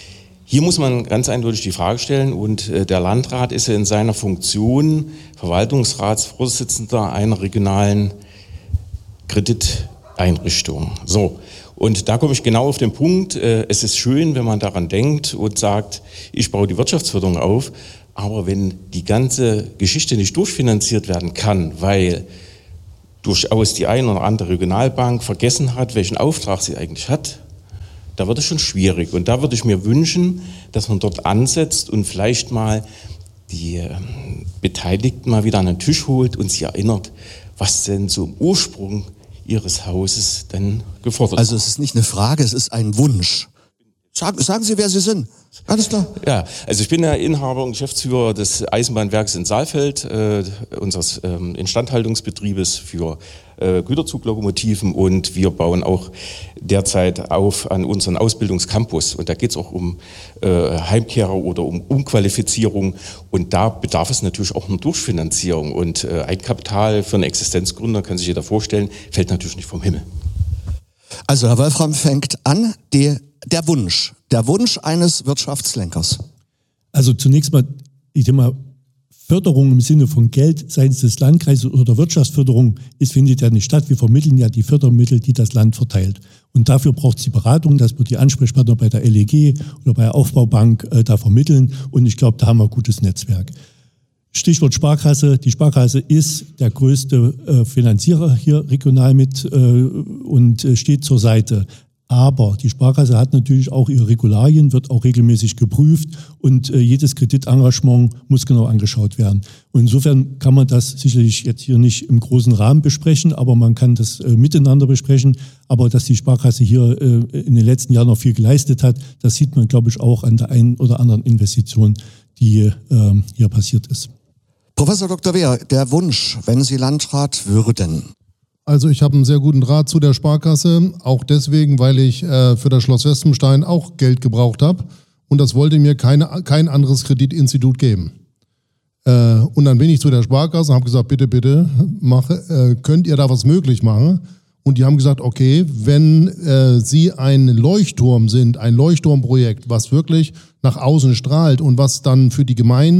E: Hier muss man ganz eindeutig die Frage stellen, und der Landrat ist ja in seiner Funktion Verwaltungsratsvorsitzender einer regionalen Krediteinrichtung. So, und da komme ich genau auf den Punkt, es ist schön, wenn man daran denkt und sagt, ich baue die Wirtschaftsförderung auf, aber wenn die ganze Geschichte nicht durchfinanziert werden kann, weil durchaus die eine oder andere Regionalbank vergessen hat, welchen Auftrag sie eigentlich hat, da wird es schon schwierig. Und da würde ich mir wünschen, dass man dort ansetzt und vielleicht mal die Beteiligten mal wieder an den Tisch holt und sie erinnert, was denn so im Ursprung ihres Hauses denn gefordert wird.
A: Also es ist nicht eine Frage, es ist ein Wunsch. Sagen Sie, wer Sie sind. Alles klar.
E: Ja, also ich bin der Inhaber und Geschäftsführer des Eisenbahnwerks in Saalfeld, unseres Instandhaltungsbetriebes für Güterzuglokomotiven, und wir bauen auch derzeit auf an unseren Ausbildungscampus, und da geht es auch um Heimkehrer oder um Umqualifizierung, und da bedarf es natürlich auch einer Durchfinanzierung, und Eigenkapital für einen Existenzgründer, kann sich jeder vorstellen, fällt natürlich nicht vom Himmel.
A: Also Herr Wolfram fängt an, der Wunsch eines Wirtschaftslenkers.
C: Also zunächst mal, ich denke mal, Förderung im Sinne von Geld seitens des Landkreises oder Wirtschaftsförderung, findet ja nicht statt. Wir vermitteln ja die Fördermittel, die das Land verteilt. Und dafür braucht es die Beratung, dass wir die Ansprechpartner bei der LEG oder bei der Aufbaubank da vermitteln. Und ich glaube, da haben wir ein gutes Netzwerk. Stichwort Sparkasse. Die Sparkasse ist der größte Finanzierer hier regional mit und steht zur Seite. Aber die Sparkasse hat natürlich auch ihre Regularien, wird auch regelmäßig geprüft, und jedes Kreditengagement muss genau angeschaut werden. Und insofern kann man das sicherlich jetzt hier nicht im großen Rahmen besprechen, aber man kann das miteinander besprechen. Aber dass die Sparkasse hier in den letzten Jahren noch viel geleistet hat, das sieht man, glaube ich, auch an der einen oder anderen Investition, die hier passiert ist.
A: Professor Dr. Wehr, der Wunsch, wenn Sie Landrat würden.
B: Also ich habe einen sehr guten Draht zu der Sparkasse, auch deswegen, weil ich für das Schloss Westenstein auch Geld gebraucht habe, und das wollte mir kein anderes Kreditinstitut geben. Und dann bin ich zu der Sparkasse und habe gesagt, bitte, könnt ihr da was möglich machen? Und die haben gesagt, okay, wenn Sie ein Leuchtturm sind, ein Leuchtturmprojekt, was wirklich nach außen strahlt und was dann für die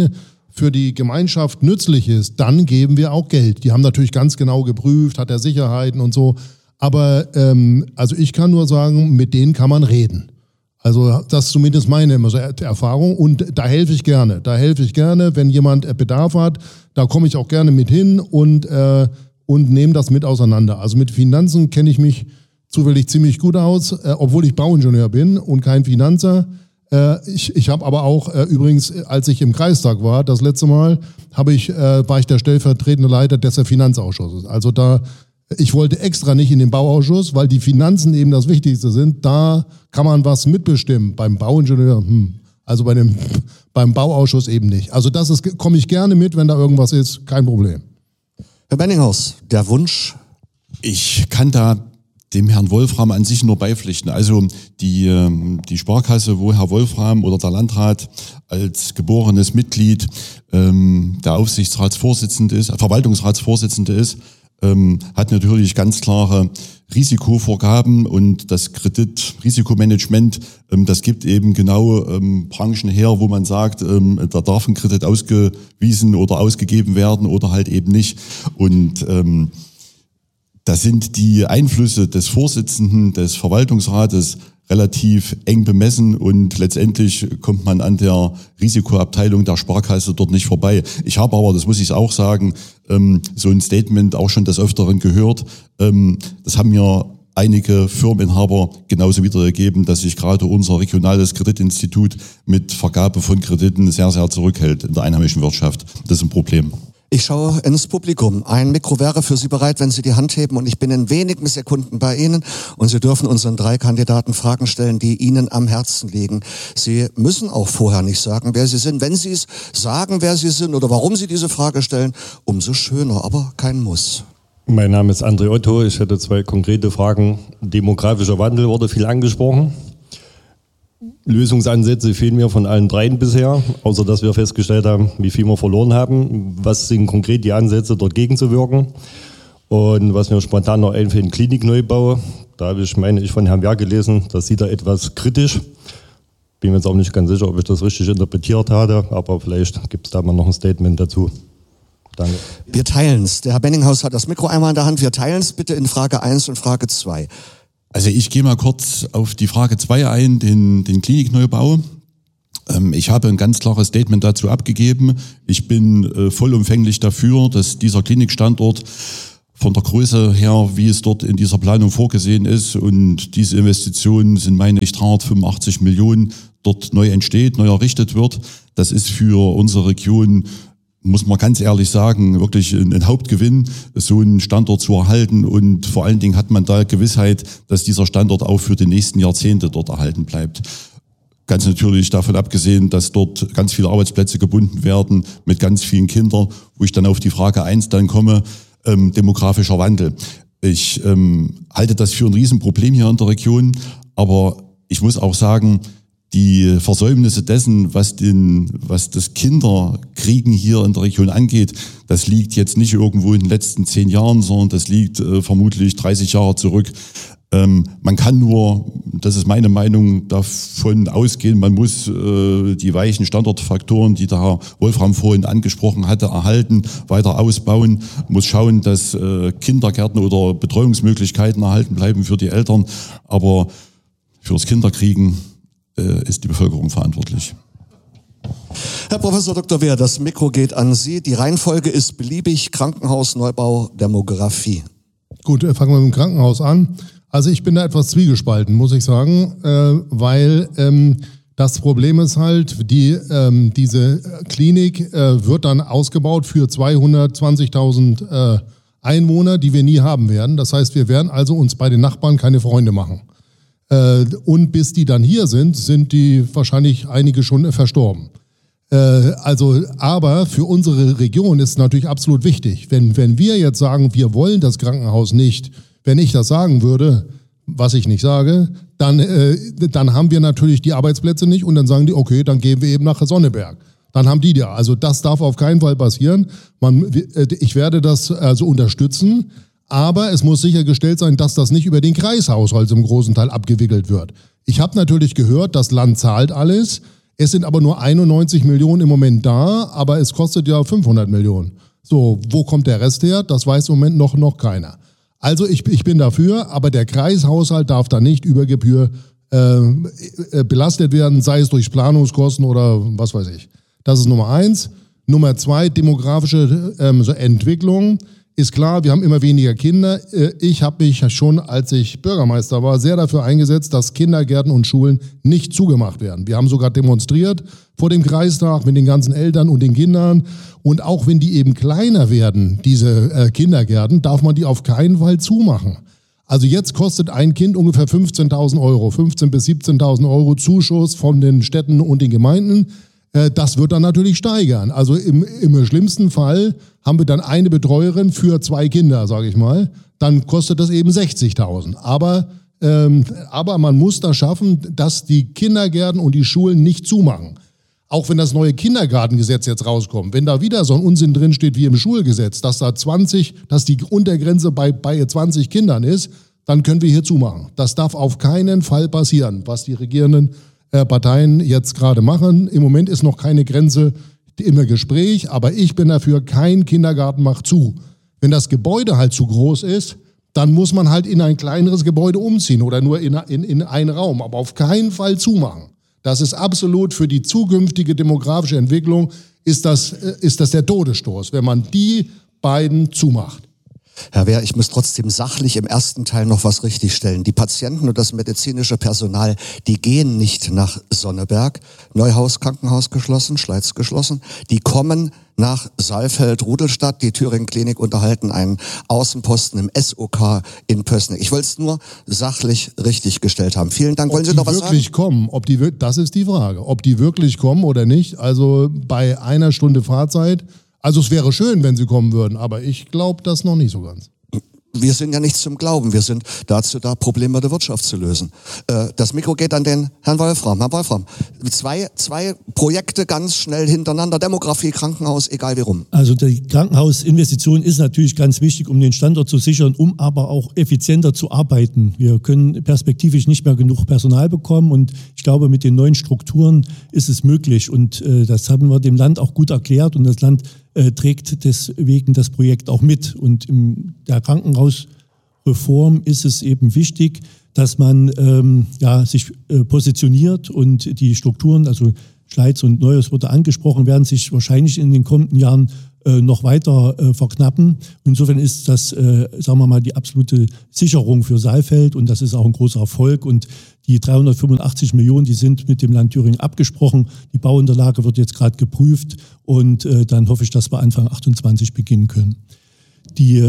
B: Gemeinschaft nützlich ist, dann geben wir auch Geld. Die haben natürlich ganz genau geprüft, hat er Sicherheiten und so. Aber also ich kann nur sagen, mit denen kann man reden. Also das ist zumindest meine Erfahrung, und da helfe ich gerne. Wenn jemand Bedarf hat, da komme ich auch gerne mit hin und nehme das mit auseinander. Also mit Finanzen kenne ich mich zufällig ziemlich gut aus, obwohl ich Bauingenieur bin und kein Finanzer. Ich habe aber auch übrigens, als ich im Kreistag war, das letzte Mal, war ich der stellvertretende Leiter des Finanzausschusses. Also ich wollte extra nicht in den Bauausschuss, weil die Finanzen eben das Wichtigste sind. Da kann man was mitbestimmen. Beim Bauingenieur, also beim Bauausschuss eben nicht. Also komme ich gerne mit, wenn da irgendwas ist, kein Problem.
A: Herr Benninghaus, der Wunsch?
D: Ich kann da dem Herrn Wolfram an sich nur beipflichten. Also die Sparkasse, wo Herr Wolfram oder der Landrat als geborenes Mitglied der Aufsichtsratsvorsitzende ist, Verwaltungsratsvorsitzende ist, hat natürlich ganz klare Risikovorgaben, und das Kreditrisikomanagement, das gibt eben genau Branchen her, wo man sagt, da darf ein Kredit ausgewiesen oder ausgegeben werden oder halt eben nicht. Und da sind die Einflüsse des Vorsitzenden des Verwaltungsrates relativ eng bemessen, und letztendlich kommt man an der Risikoabteilung der Sparkasse dort nicht vorbei. Ich habe aber, das muss ich auch sagen, so ein Statement auch schon des Öfteren gehört. Das haben mir einige Firmeninhaber genauso wiedergegeben, dass sich gerade unser regionales Kreditinstitut mit Vergabe von Krediten sehr, sehr zurückhält in der einheimischen Wirtschaft. Das ist ein Problem.
A: Ich schaue ins Publikum. Ein Mikro wäre für Sie bereit, wenn Sie die Hand heben, und ich bin in wenigen Sekunden bei Ihnen, und Sie dürfen unseren 3 Kandidaten Fragen stellen, die Ihnen am Herzen liegen. Sie müssen auch vorher nicht sagen, wer Sie sind. Wenn Sie es sagen, wer Sie sind oder warum Sie diese Frage stellen, umso schöner, aber kein Muss.
F: Mein Name ist André Otto. Ich hätte 2 konkrete Fragen. Demografischer Wandel wurde viel angesprochen. Lösungsansätze fehlen mir von allen 3 bisher, außer dass wir festgestellt haben, wie viel wir verloren haben. Was sind konkret die Ansätze, dort gegenzuwirken? Und was mir spontan noch einfällt, ein Klinikneubau. Da habe ich, meine ich, von Herrn Wehr gelesen, das sieht er etwas kritisch. Bin mir jetzt auch nicht ganz sicher, ob ich das richtig interpretiert hatte, aber vielleicht gibt es da mal noch ein Statement dazu. Danke.
A: Wir teilen es. Der Herr Benninghaus hat das Mikro einmal in der Hand. Wir teilen es bitte in Frage 1 und Frage 2.
D: Also ich gehe mal kurz auf die Frage 2 ein, den Klinikneubau. Ich habe ein ganz klares Statement dazu abgegeben. Ich bin vollumfänglich dafür, dass dieser Klinikstandort von der Größe her, wie es dort in dieser Planung vorgesehen ist, und diese Investitionen sind, meine ich, 385 Millionen, dort neu entsteht, neu errichtet wird. Das ist für unsere Region, muss man ganz ehrlich sagen, wirklich ein Hauptgewinn, so einen Standort zu erhalten. Und vor allen Dingen hat man da Gewissheit, dass dieser Standort auch für die nächsten Jahrzehnte dort erhalten bleibt. Ganz natürlich davon abgesehen, dass dort ganz viele Arbeitsplätze gebunden werden mit ganz vielen Kindern, wo ich dann auf die Frage 1 dann komme, demografischer Wandel. Ich halte das für ein Riesenproblem hier in der Region, aber ich muss auch sagen, die Versäumnisse dessen, was das Kinderkriegen hier in der Region angeht, das liegt jetzt nicht irgendwo in den letzten 10 Jahren, sondern das liegt vermutlich 30 Jahre zurück. Man kann nur, das ist meine Meinung, davon ausgehen, man muss die weichen Standortfaktoren, die der Herr Wolfram vorhin angesprochen hatte, erhalten, weiter ausbauen, muss schauen, dass Kindergärten oder Betreuungsmöglichkeiten erhalten bleiben für die Eltern, aber fürs Kinderkriegen ist die Bevölkerung verantwortlich.
A: Herr Professor Dr. Wehr, das Mikro geht an Sie. Die Reihenfolge ist beliebig: Krankenhaus, Neubau, Demografie.
B: Gut, fangen wir mit dem Krankenhaus an. Also ich bin da etwas zwiegespalten, muss ich sagen, weil das Problem ist halt, diese Klinik wird dann ausgebaut für 220.000 Einwohner, die wir nie haben werden. Das heißt, wir werden also uns bei den Nachbarn keine Freunde machen. Und bis die dann hier sind die wahrscheinlich einige schon verstorben. Aber für unsere Region ist es natürlich absolut wichtig. Wenn wir jetzt sagen, wir wollen das Krankenhaus nicht, wenn ich das sagen würde, was ich nicht sage, dann haben wir natürlich die Arbeitsplätze nicht und dann sagen die, okay, dann gehen wir eben nach Sonneberg. Dann haben die da. Also das darf auf keinen Fall passieren. Ich werde das also unterstützen, aber es muss sichergestellt sein, dass das nicht über den Kreishaushalt im großen Teil abgewickelt wird. Ich habe natürlich gehört, das Land zahlt alles. Es sind aber nur 91 Millionen im Moment da, aber es kostet ja 500 Millionen. So, wo kommt der Rest her? Das weiß im Moment noch keiner. Also ich bin dafür, aber der Kreishaushalt darf da nicht über Gebühr belastet werden, sei es durch Planungskosten oder was weiß ich. Das ist Nummer 1. Nummer 2, demografische Entwicklung. Ist klar, wir haben immer weniger Kinder. Ich habe mich schon, als ich Bürgermeister war, sehr dafür eingesetzt, dass Kindergärten und Schulen nicht zugemacht werden. Wir haben sogar demonstriert vor dem Kreistag mit den ganzen Eltern und den Kindern. Und auch wenn die eben kleiner werden, diese Kindergärten, darf man die auf keinen Fall zumachen. Also jetzt kostet ein Kind ungefähr 15.000 Euro, 15.000 bis 17.000 Euro Zuschuss von den Städten und den Gemeinden. Das wird dann natürlich steigern. Also im schlimmsten Fall haben wir dann eine Betreuerin für 2 Kinder, sage ich mal. Dann kostet das eben 60.000. Aber man muss das schaffen, dass die Kindergärten und die Schulen nicht zumachen. Auch wenn das neue Kindergartengesetz jetzt rauskommt, wenn da wieder so ein Unsinn drinsteht wie im Schulgesetz, dass die Untergrenze bei 20 Kindern ist, dann können wir hier zumachen. Das darf auf keinen Fall passieren, was die regierenden Parteien jetzt gerade machen. Im Moment ist noch keine Grenze im Gespräch, aber ich bin dafür, kein Kindergarten macht zu. Wenn das Gebäude halt zu groß ist, dann muss man halt in ein kleineres Gebäude umziehen oder nur in einen Raum, aber auf keinen Fall zumachen. Das ist absolut für die zukünftige demografische Entwicklung ist das der Todesstoß, wenn man die beiden zumacht.
A: Herr Wehr, ich muss trotzdem sachlich im ersten Teil noch was richtigstellen. Die Patienten und das medizinische Personal, die gehen nicht nach Sonneberg, Neuhaus Krankenhaus geschlossen, Schleiz geschlossen. Die kommen nach Saalfeld-Rudolstadt. Die Thüringen-Klinik unterhalten einen Außenposten im SOK in Pößneck. Ich wollte es nur sachlich richtig gestellt haben. Vielen Dank. Wollen Sie noch was sagen?
B: Ob die wirklich kommen, das ist die Frage. Ob die wirklich kommen oder nicht. Also bei einer Stunde Fahrzeit. Also es wäre schön, wenn sie kommen würden, aber ich glaube das noch nicht so ganz.
A: Wir sind ja nicht zum Glauben, wir sind dazu da, Probleme der Wirtschaft zu lösen. Das Mikro geht an den Herrn Wolfram. Herr Wolfram, zwei Projekte ganz schnell hintereinander, Demografie, Krankenhaus, egal wie rum.
C: Also die Krankenhausinvestition ist natürlich ganz wichtig, um den Standort zu sichern, um aber auch effizienter zu arbeiten. Wir können perspektivisch nicht mehr genug Personal bekommen und ich glaube, mit den neuen Strukturen ist es möglich und das haben wir dem Land auch gut erklärt und das Land trägt deswegen das Projekt auch mit. Und in der Krankenhausreform ist es eben wichtig, dass man sich positioniert und die Strukturen, also Schleiz und Neues wurde angesprochen, werden sich wahrscheinlich in den kommenden Jahren noch weiter verknappen. Insofern ist das, sagen wir mal, die absolute Sicherung für Saalfeld und das ist auch ein großer Erfolg. Und die 385 Millionen, die sind mit dem Land Thüringen abgesprochen. Die Bauunterlage wird jetzt gerade geprüft und dann hoffe ich, dass wir Anfang 28 beginnen können. Die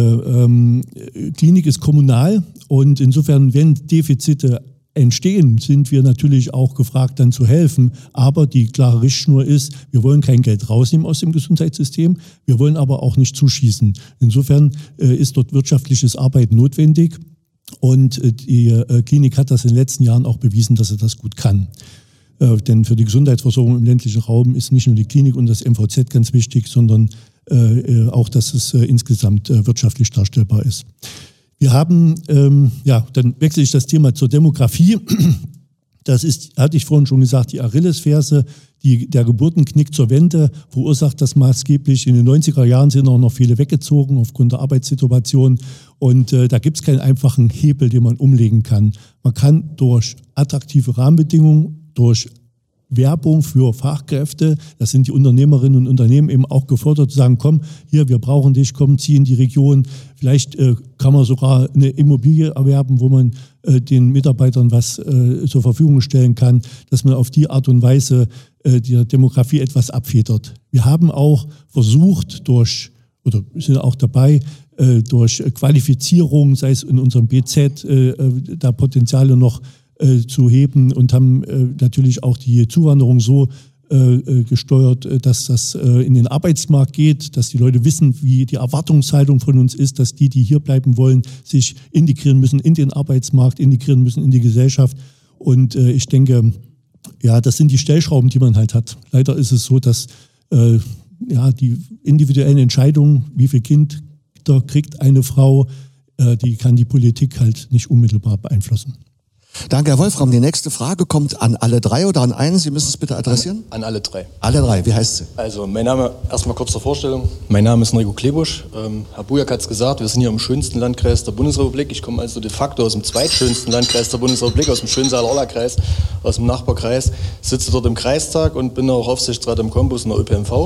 C: Klinik ist kommunal und insofern, wenn Defizite entstehen, sind wir natürlich auch gefragt, dann zu helfen. Aber die klare Richtschnur ist, wir wollen kein Geld rausnehmen aus dem Gesundheitssystem, wir wollen aber auch nicht zuschießen. Insofern ist dort wirtschaftliches Arbeiten notwendig und die Klinik hat das in den letzten Jahren auch bewiesen, dass sie das gut kann. Denn für die Gesundheitsversorgung im ländlichen Raum ist nicht nur die Klinik und das MVZ ganz wichtig, sondern auch, dass es insgesamt wirtschaftlich darstellbar ist. Wir haben, dann wechsle ich das Thema zur Demografie. Das ist, hatte ich vorhin schon gesagt, die Achillesferse, der Geburtenknick zur Wende verursacht das maßgeblich. In den 90er Jahren sind auch noch viele weggezogen aufgrund der Arbeitssituation. Und da gibt es keinen einfachen Hebel, den man umlegen kann. Man kann durch attraktive Rahmenbedingungen, durch Werbung für Fachkräfte, das sind die Unternehmerinnen und Unternehmen eben auch gefordert, zu sagen, komm, hier, wir brauchen dich, komm, zieh in die Region. Vielleicht kann man sogar eine Immobilie erwerben, wo man den Mitarbeitern was zur Verfügung stellen kann, dass man auf die Art und Weise die Demografie etwas abfedert. Wir haben auch versucht, sind auch dabei, durch Qualifizierung, sei es in unserem BZ, da Potenziale noch zu heben und haben natürlich auch die Zuwanderung so gesteuert, dass das in den Arbeitsmarkt geht, dass die Leute wissen, wie die Erwartungshaltung von uns ist, dass die hier bleiben wollen, sich integrieren müssen in den Arbeitsmarkt, integrieren müssen in die Gesellschaft. Und ich denke, das sind die Stellschrauben, die man halt hat. Leider ist es so, dass die individuellen Entscheidungen, wie viel Kinder kriegt eine Frau, die kann die Politik halt nicht unmittelbar beeinflussen.
A: Danke, Herr Wolfram. Die nächste Frage kommt an alle drei oder an einen. Sie müssen es bitte adressieren.
G: An alle drei.
A: Alle drei. Wie heißt sie?
G: Also, mein Name, erstmal kurz zur Vorstellung. Mein Name ist Enrico Klebusch. Herr Bujak hat es gesagt, wir sind hier im schönsten Landkreis der Bundesrepublik. Ich komme also de facto aus dem zweitschönsten Landkreis der Bundesrepublik, aus dem schönen Saale-Orla-Kreis, aus dem Nachbarkreis. Sitze dort im Kreistag und bin auch Aufsichtsrat im Campus in der ÖPNV.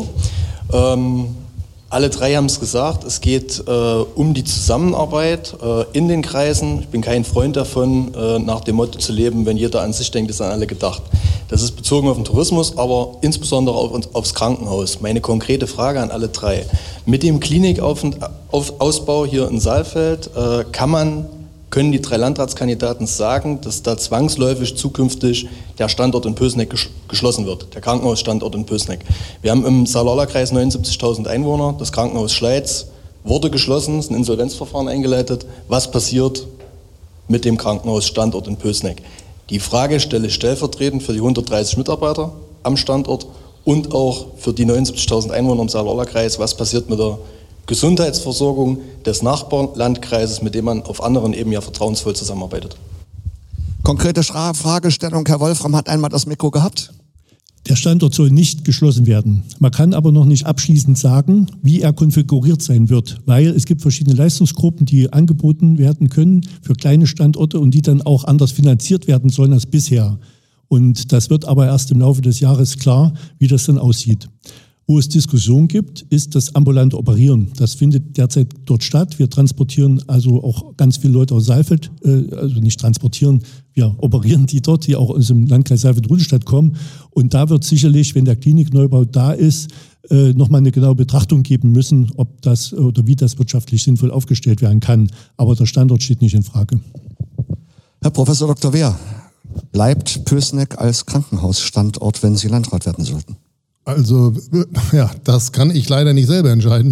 G: Alle drei haben es gesagt, es geht um die Zusammenarbeit in den Kreisen. Ich bin kein Freund davon, nach dem Motto zu leben, wenn jeder an sich denkt, ist an alle gedacht. Das ist bezogen auf den Tourismus, aber insbesondere aufs Krankenhaus. Meine konkrete Frage an alle drei. Mit dem Klinikausbau hier in Saalfeld können die drei Landratskandidaten sagen, dass da zwangsläufig zukünftig der Standort in Pößneck geschlossen wird, der Krankenhausstandort in Pößneck. Wir haben im Saale-Orla-Kreis 79.000 Einwohner, das Krankenhaus Schleiz wurde geschlossen, es ist ein Insolvenzverfahren eingeleitet. Was passiert mit dem Krankenhausstandort in Pößneck? Die Frage stelle ich stellvertretend für die 130 Mitarbeiter am Standort und auch für die 79.000 Einwohner im Saale-Orla-Kreis. Was passiert mit der Gesundheitsversorgung des Nachbarlandkreises, mit dem man auf anderen Ebenen ja vertrauensvoll zusammenarbeitet?
A: Konkrete Fragestellung, Herr Wolfram hat einmal das Mikro gehabt.
C: Der Standort soll nicht geschlossen werden. Man kann aber noch nicht abschließend sagen, wie er konfiguriert sein wird, weil es gibt verschiedene Leistungsgruppen, die angeboten werden können für kleine Standorte und die dann auch anders finanziert werden sollen als bisher. Und das wird aber erst im Laufe des Jahres klar, wie das dann aussieht. Wo es Diskussion gibt, ist das ambulante Operieren. Das findet derzeit dort statt. Wir transportieren also auch ganz viele Leute aus Saalfeld, also nicht transportieren, wir operieren die dort, die auch aus dem Landkreis Saalfeld-Rudolstadt kommen. Und da wird sicherlich, wenn der Klinikneubau da ist, nochmal eine genaue Betrachtung geben müssen, ob das oder wie das wirtschaftlich sinnvoll aufgestellt werden kann. Aber der Standort steht nicht in Frage.
A: Herr Professor Dr. Wehr, bleibt Pößneck als Krankenhausstandort, wenn Sie Landrat werden sollten?
B: Also, das kann ich leider nicht selber entscheiden.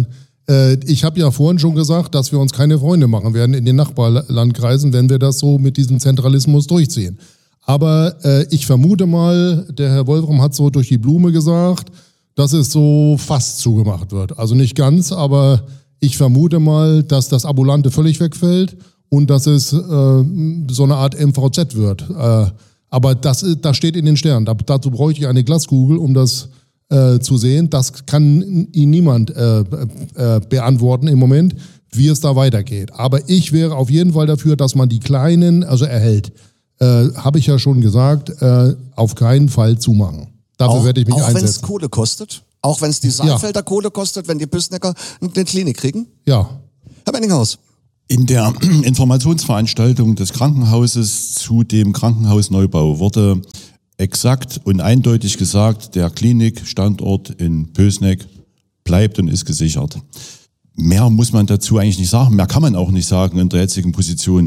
B: Ich habe ja vorhin schon gesagt, dass wir uns keine Freunde machen werden in den Nachbarlandkreisen, wenn wir das so mit diesem Zentralismus durchziehen. Aber ich vermute mal, der Herr Wolfram hat so durch die Blume gesagt, dass es so fast zugemacht wird. Also nicht ganz, aber ich vermute mal, dass das Ambulante völlig wegfällt und dass es so eine Art MVZ wird. Aber das steht in den Sternen. Dazu bräuchte ich eine Glaskugel, um das zu sehen. Das kann Ihnen niemand beantworten im Moment, wie es da weitergeht. Aber ich wäre auf jeden Fall dafür, dass man die Kleinen erhält. Habe ich ja schon gesagt, auf keinen Fall zumachen. Dafür werde ich mich einsetzen.
A: Auch wenn es Kohle kostet? Auch wenn es die Saalfelder Kohle kostet, wenn die Püßnecker eine Klinik kriegen?
B: Ja.
A: Herr Benninghaus.
D: In der Informationsveranstaltung des Krankenhauses zu dem Krankenhausneubau wurde exakt und eindeutig gesagt, der Klinikstandort in Pößneck bleibt und ist gesichert. Mehr muss man dazu eigentlich nicht sagen, mehr kann man auch nicht sagen in der jetzigen Position.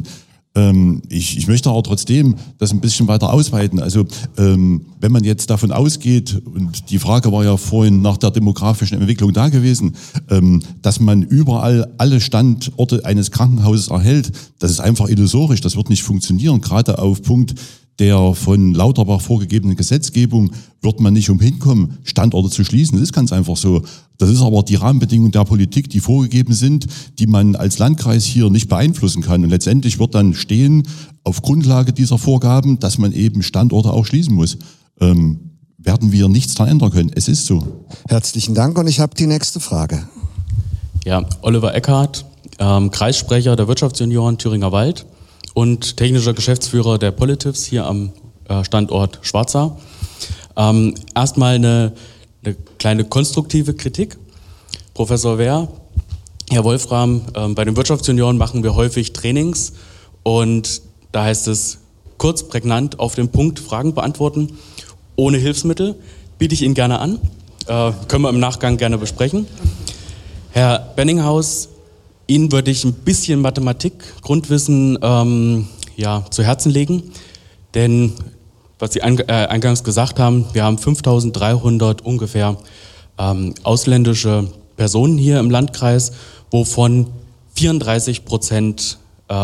D: Ich möchte aber trotzdem das ein bisschen weiter ausweiten. Also wenn man jetzt davon ausgeht, und die Frage war ja vorhin nach der demografischen Entwicklung da gewesen, dass man überall alle Standorte eines Krankenhauses erhält, das ist einfach illusorisch, das wird nicht funktionieren. Gerade auf Punkt der von Lauterbach vorgegebenen Gesetzgebung wird man nicht umhin kommen, Standorte zu schließen. Das ist ganz einfach so. Das ist aber die Rahmenbedingungen der Politik, die vorgegeben sind, die man als Landkreis hier nicht beeinflussen kann. Und letztendlich wird dann stehen, auf Grundlage dieser Vorgaben, dass man eben Standorte auch schließen muss. Werden wir nichts daran ändern können. Es ist so.
A: Herzlichen Dank und ich habe die nächste Frage.
H: Ja, Oliver Eckhardt, Kreissprecher der Wirtschaftsjunioren Thüringer Wald und technischer Geschäftsführer der Politivs hier am Standort Schwarzau. Erstmal eine kleine konstruktive Kritik. Professor Wehr, Herr Wolfram, bei den Wirtschaftsjunioren machen wir häufig Trainings und da heißt es kurz, prägnant, auf den Punkt Fragen beantworten, ohne Hilfsmittel, biete ich Ihnen gerne an. Können wir im Nachgang gerne besprechen. Herr Benninghaus, Ihnen würde ich ein bisschen Mathematik, Grundwissen zu Herzen legen, denn was Sie eingangs gesagt haben, wir haben 5.300 ungefähr ausländische Personen hier im Landkreis, wovon 34%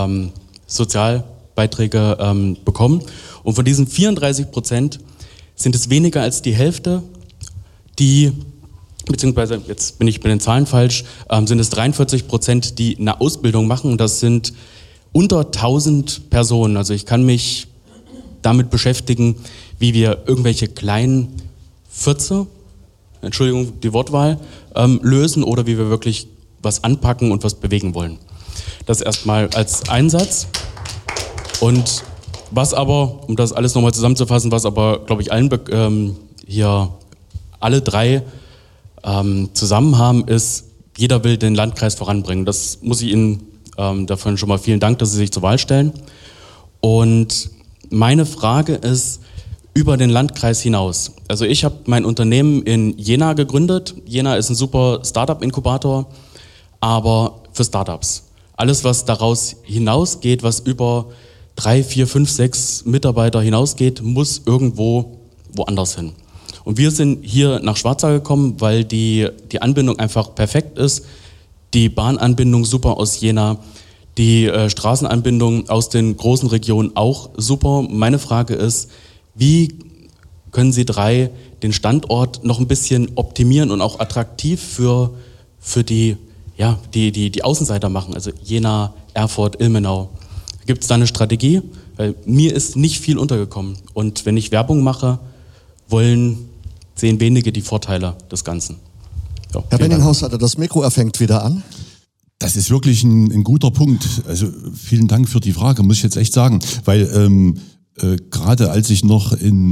H: Sozialbeiträge bekommen. Und von diesen 34% sind es weniger als die Hälfte, beziehungsweise jetzt bin ich bei den Zahlen falsch, sind es 43%, die eine Ausbildung machen. Und das sind unter 1.000 Personen. Also ich kann mich damit beschäftigen, wie wir irgendwelche kleinen Fürze, Entschuldigung die Wortwahl, lösen oder wie wir wirklich was anpacken und was bewegen wollen. Das erstmal als Einsatz. Und was aber, um das alles nochmal zusammenzufassen, was aber, glaube ich, allen hier alle drei zusammen haben, ist, jeder will den Landkreis voranbringen. Das muss ich Ihnen dafür schon mal vielen Dank, dass Sie sich zur Wahl stellen. Und meine Frage ist über den Landkreis hinaus. Also ich habe mein Unternehmen in Jena gegründet. Jena ist ein super Startup-Inkubator, aber für Startups. Alles, was daraus hinausgeht, was über 3, 4, 5, 6 Mitarbeiter hinausgeht, muss irgendwo woanders hin. Und wir sind hier nach Schwarzau gekommen, weil die Anbindung einfach perfekt ist. Die Bahnanbindung super aus Jena, die Straßenanbindung aus den großen Regionen auch super. Meine Frage ist, wie können Sie drei den Standort noch ein bisschen optimieren und auch attraktiv für die Außenseiter machen, also Jena, Erfurt, Ilmenau. Gibt es da eine Strategie? Weil mir ist nicht viel untergekommen. Und wenn ich Werbung mache, sehen wenige die Vorteile des Ganzen. Ja,
A: Herr Benninghaus, das Mikro fängt wieder an.
D: Das ist wirklich ein guter Punkt. Also vielen Dank für die Frage, muss ich jetzt echt sagen. Weil gerade als ich noch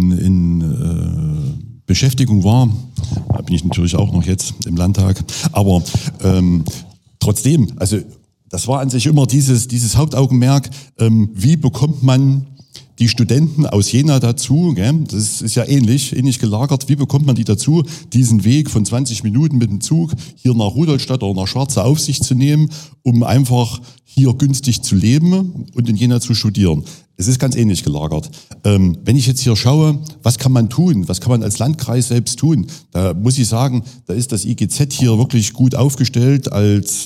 D: in Beschäftigung war, da bin ich natürlich auch noch jetzt im Landtag, aber trotzdem, also das war an sich immer dieses Hauptaugenmerk, wie bekommt man die Studenten aus Jena dazu, gell? Das ist ja ähnlich gelagert, wie bekommt man die dazu, diesen Weg von 20 Minuten mit dem Zug hier nach Rudolstadt oder nach Schwarzau auf sich zu nehmen, um einfach hier günstig zu leben und in Jena zu studieren. Es ist ganz ähnlich gelagert. Wenn ich jetzt hier schaue, was kann man tun, was kann man als Landkreis selbst tun, da muss ich sagen, da ist das IGZ hier wirklich gut aufgestellt als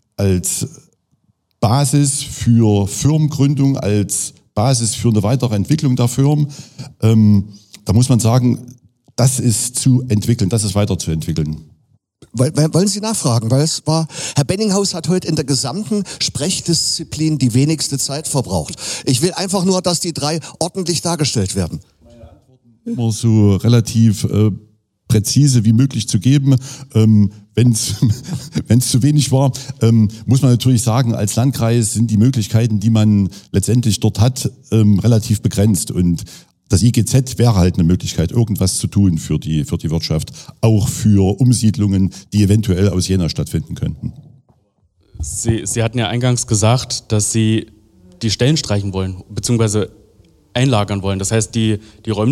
D: Basis für Firmengründung, als Basis für eine weitere Entwicklung der Firmen. Da muss man sagen, das ist zu entwickeln, das ist weiterzuentwickeln.
A: Wollen Sie nachfragen? Weil es war, Herr Benninghaus hat heute in der gesamten Sprechdisziplin die wenigste Zeit verbraucht. Ich will einfach nur, dass die 3 ordentlich dargestellt werden.
D: Meine Antworten immer so relativ präzise wie möglich zu geben. Wenn es zu wenig war, muss man natürlich sagen, als Landkreis sind die Möglichkeiten, die man letztendlich dort hat, relativ begrenzt. Und das IGZ wäre halt eine Möglichkeit, irgendwas zu tun für die Wirtschaft, auch für Umsiedlungen, die eventuell aus Jena stattfinden könnten.
H: Sie hatten ja eingangs gesagt, dass Sie die Stellen streichen wollen, beziehungsweise einlagern wollen. Das heißt, die Räumlichkeiten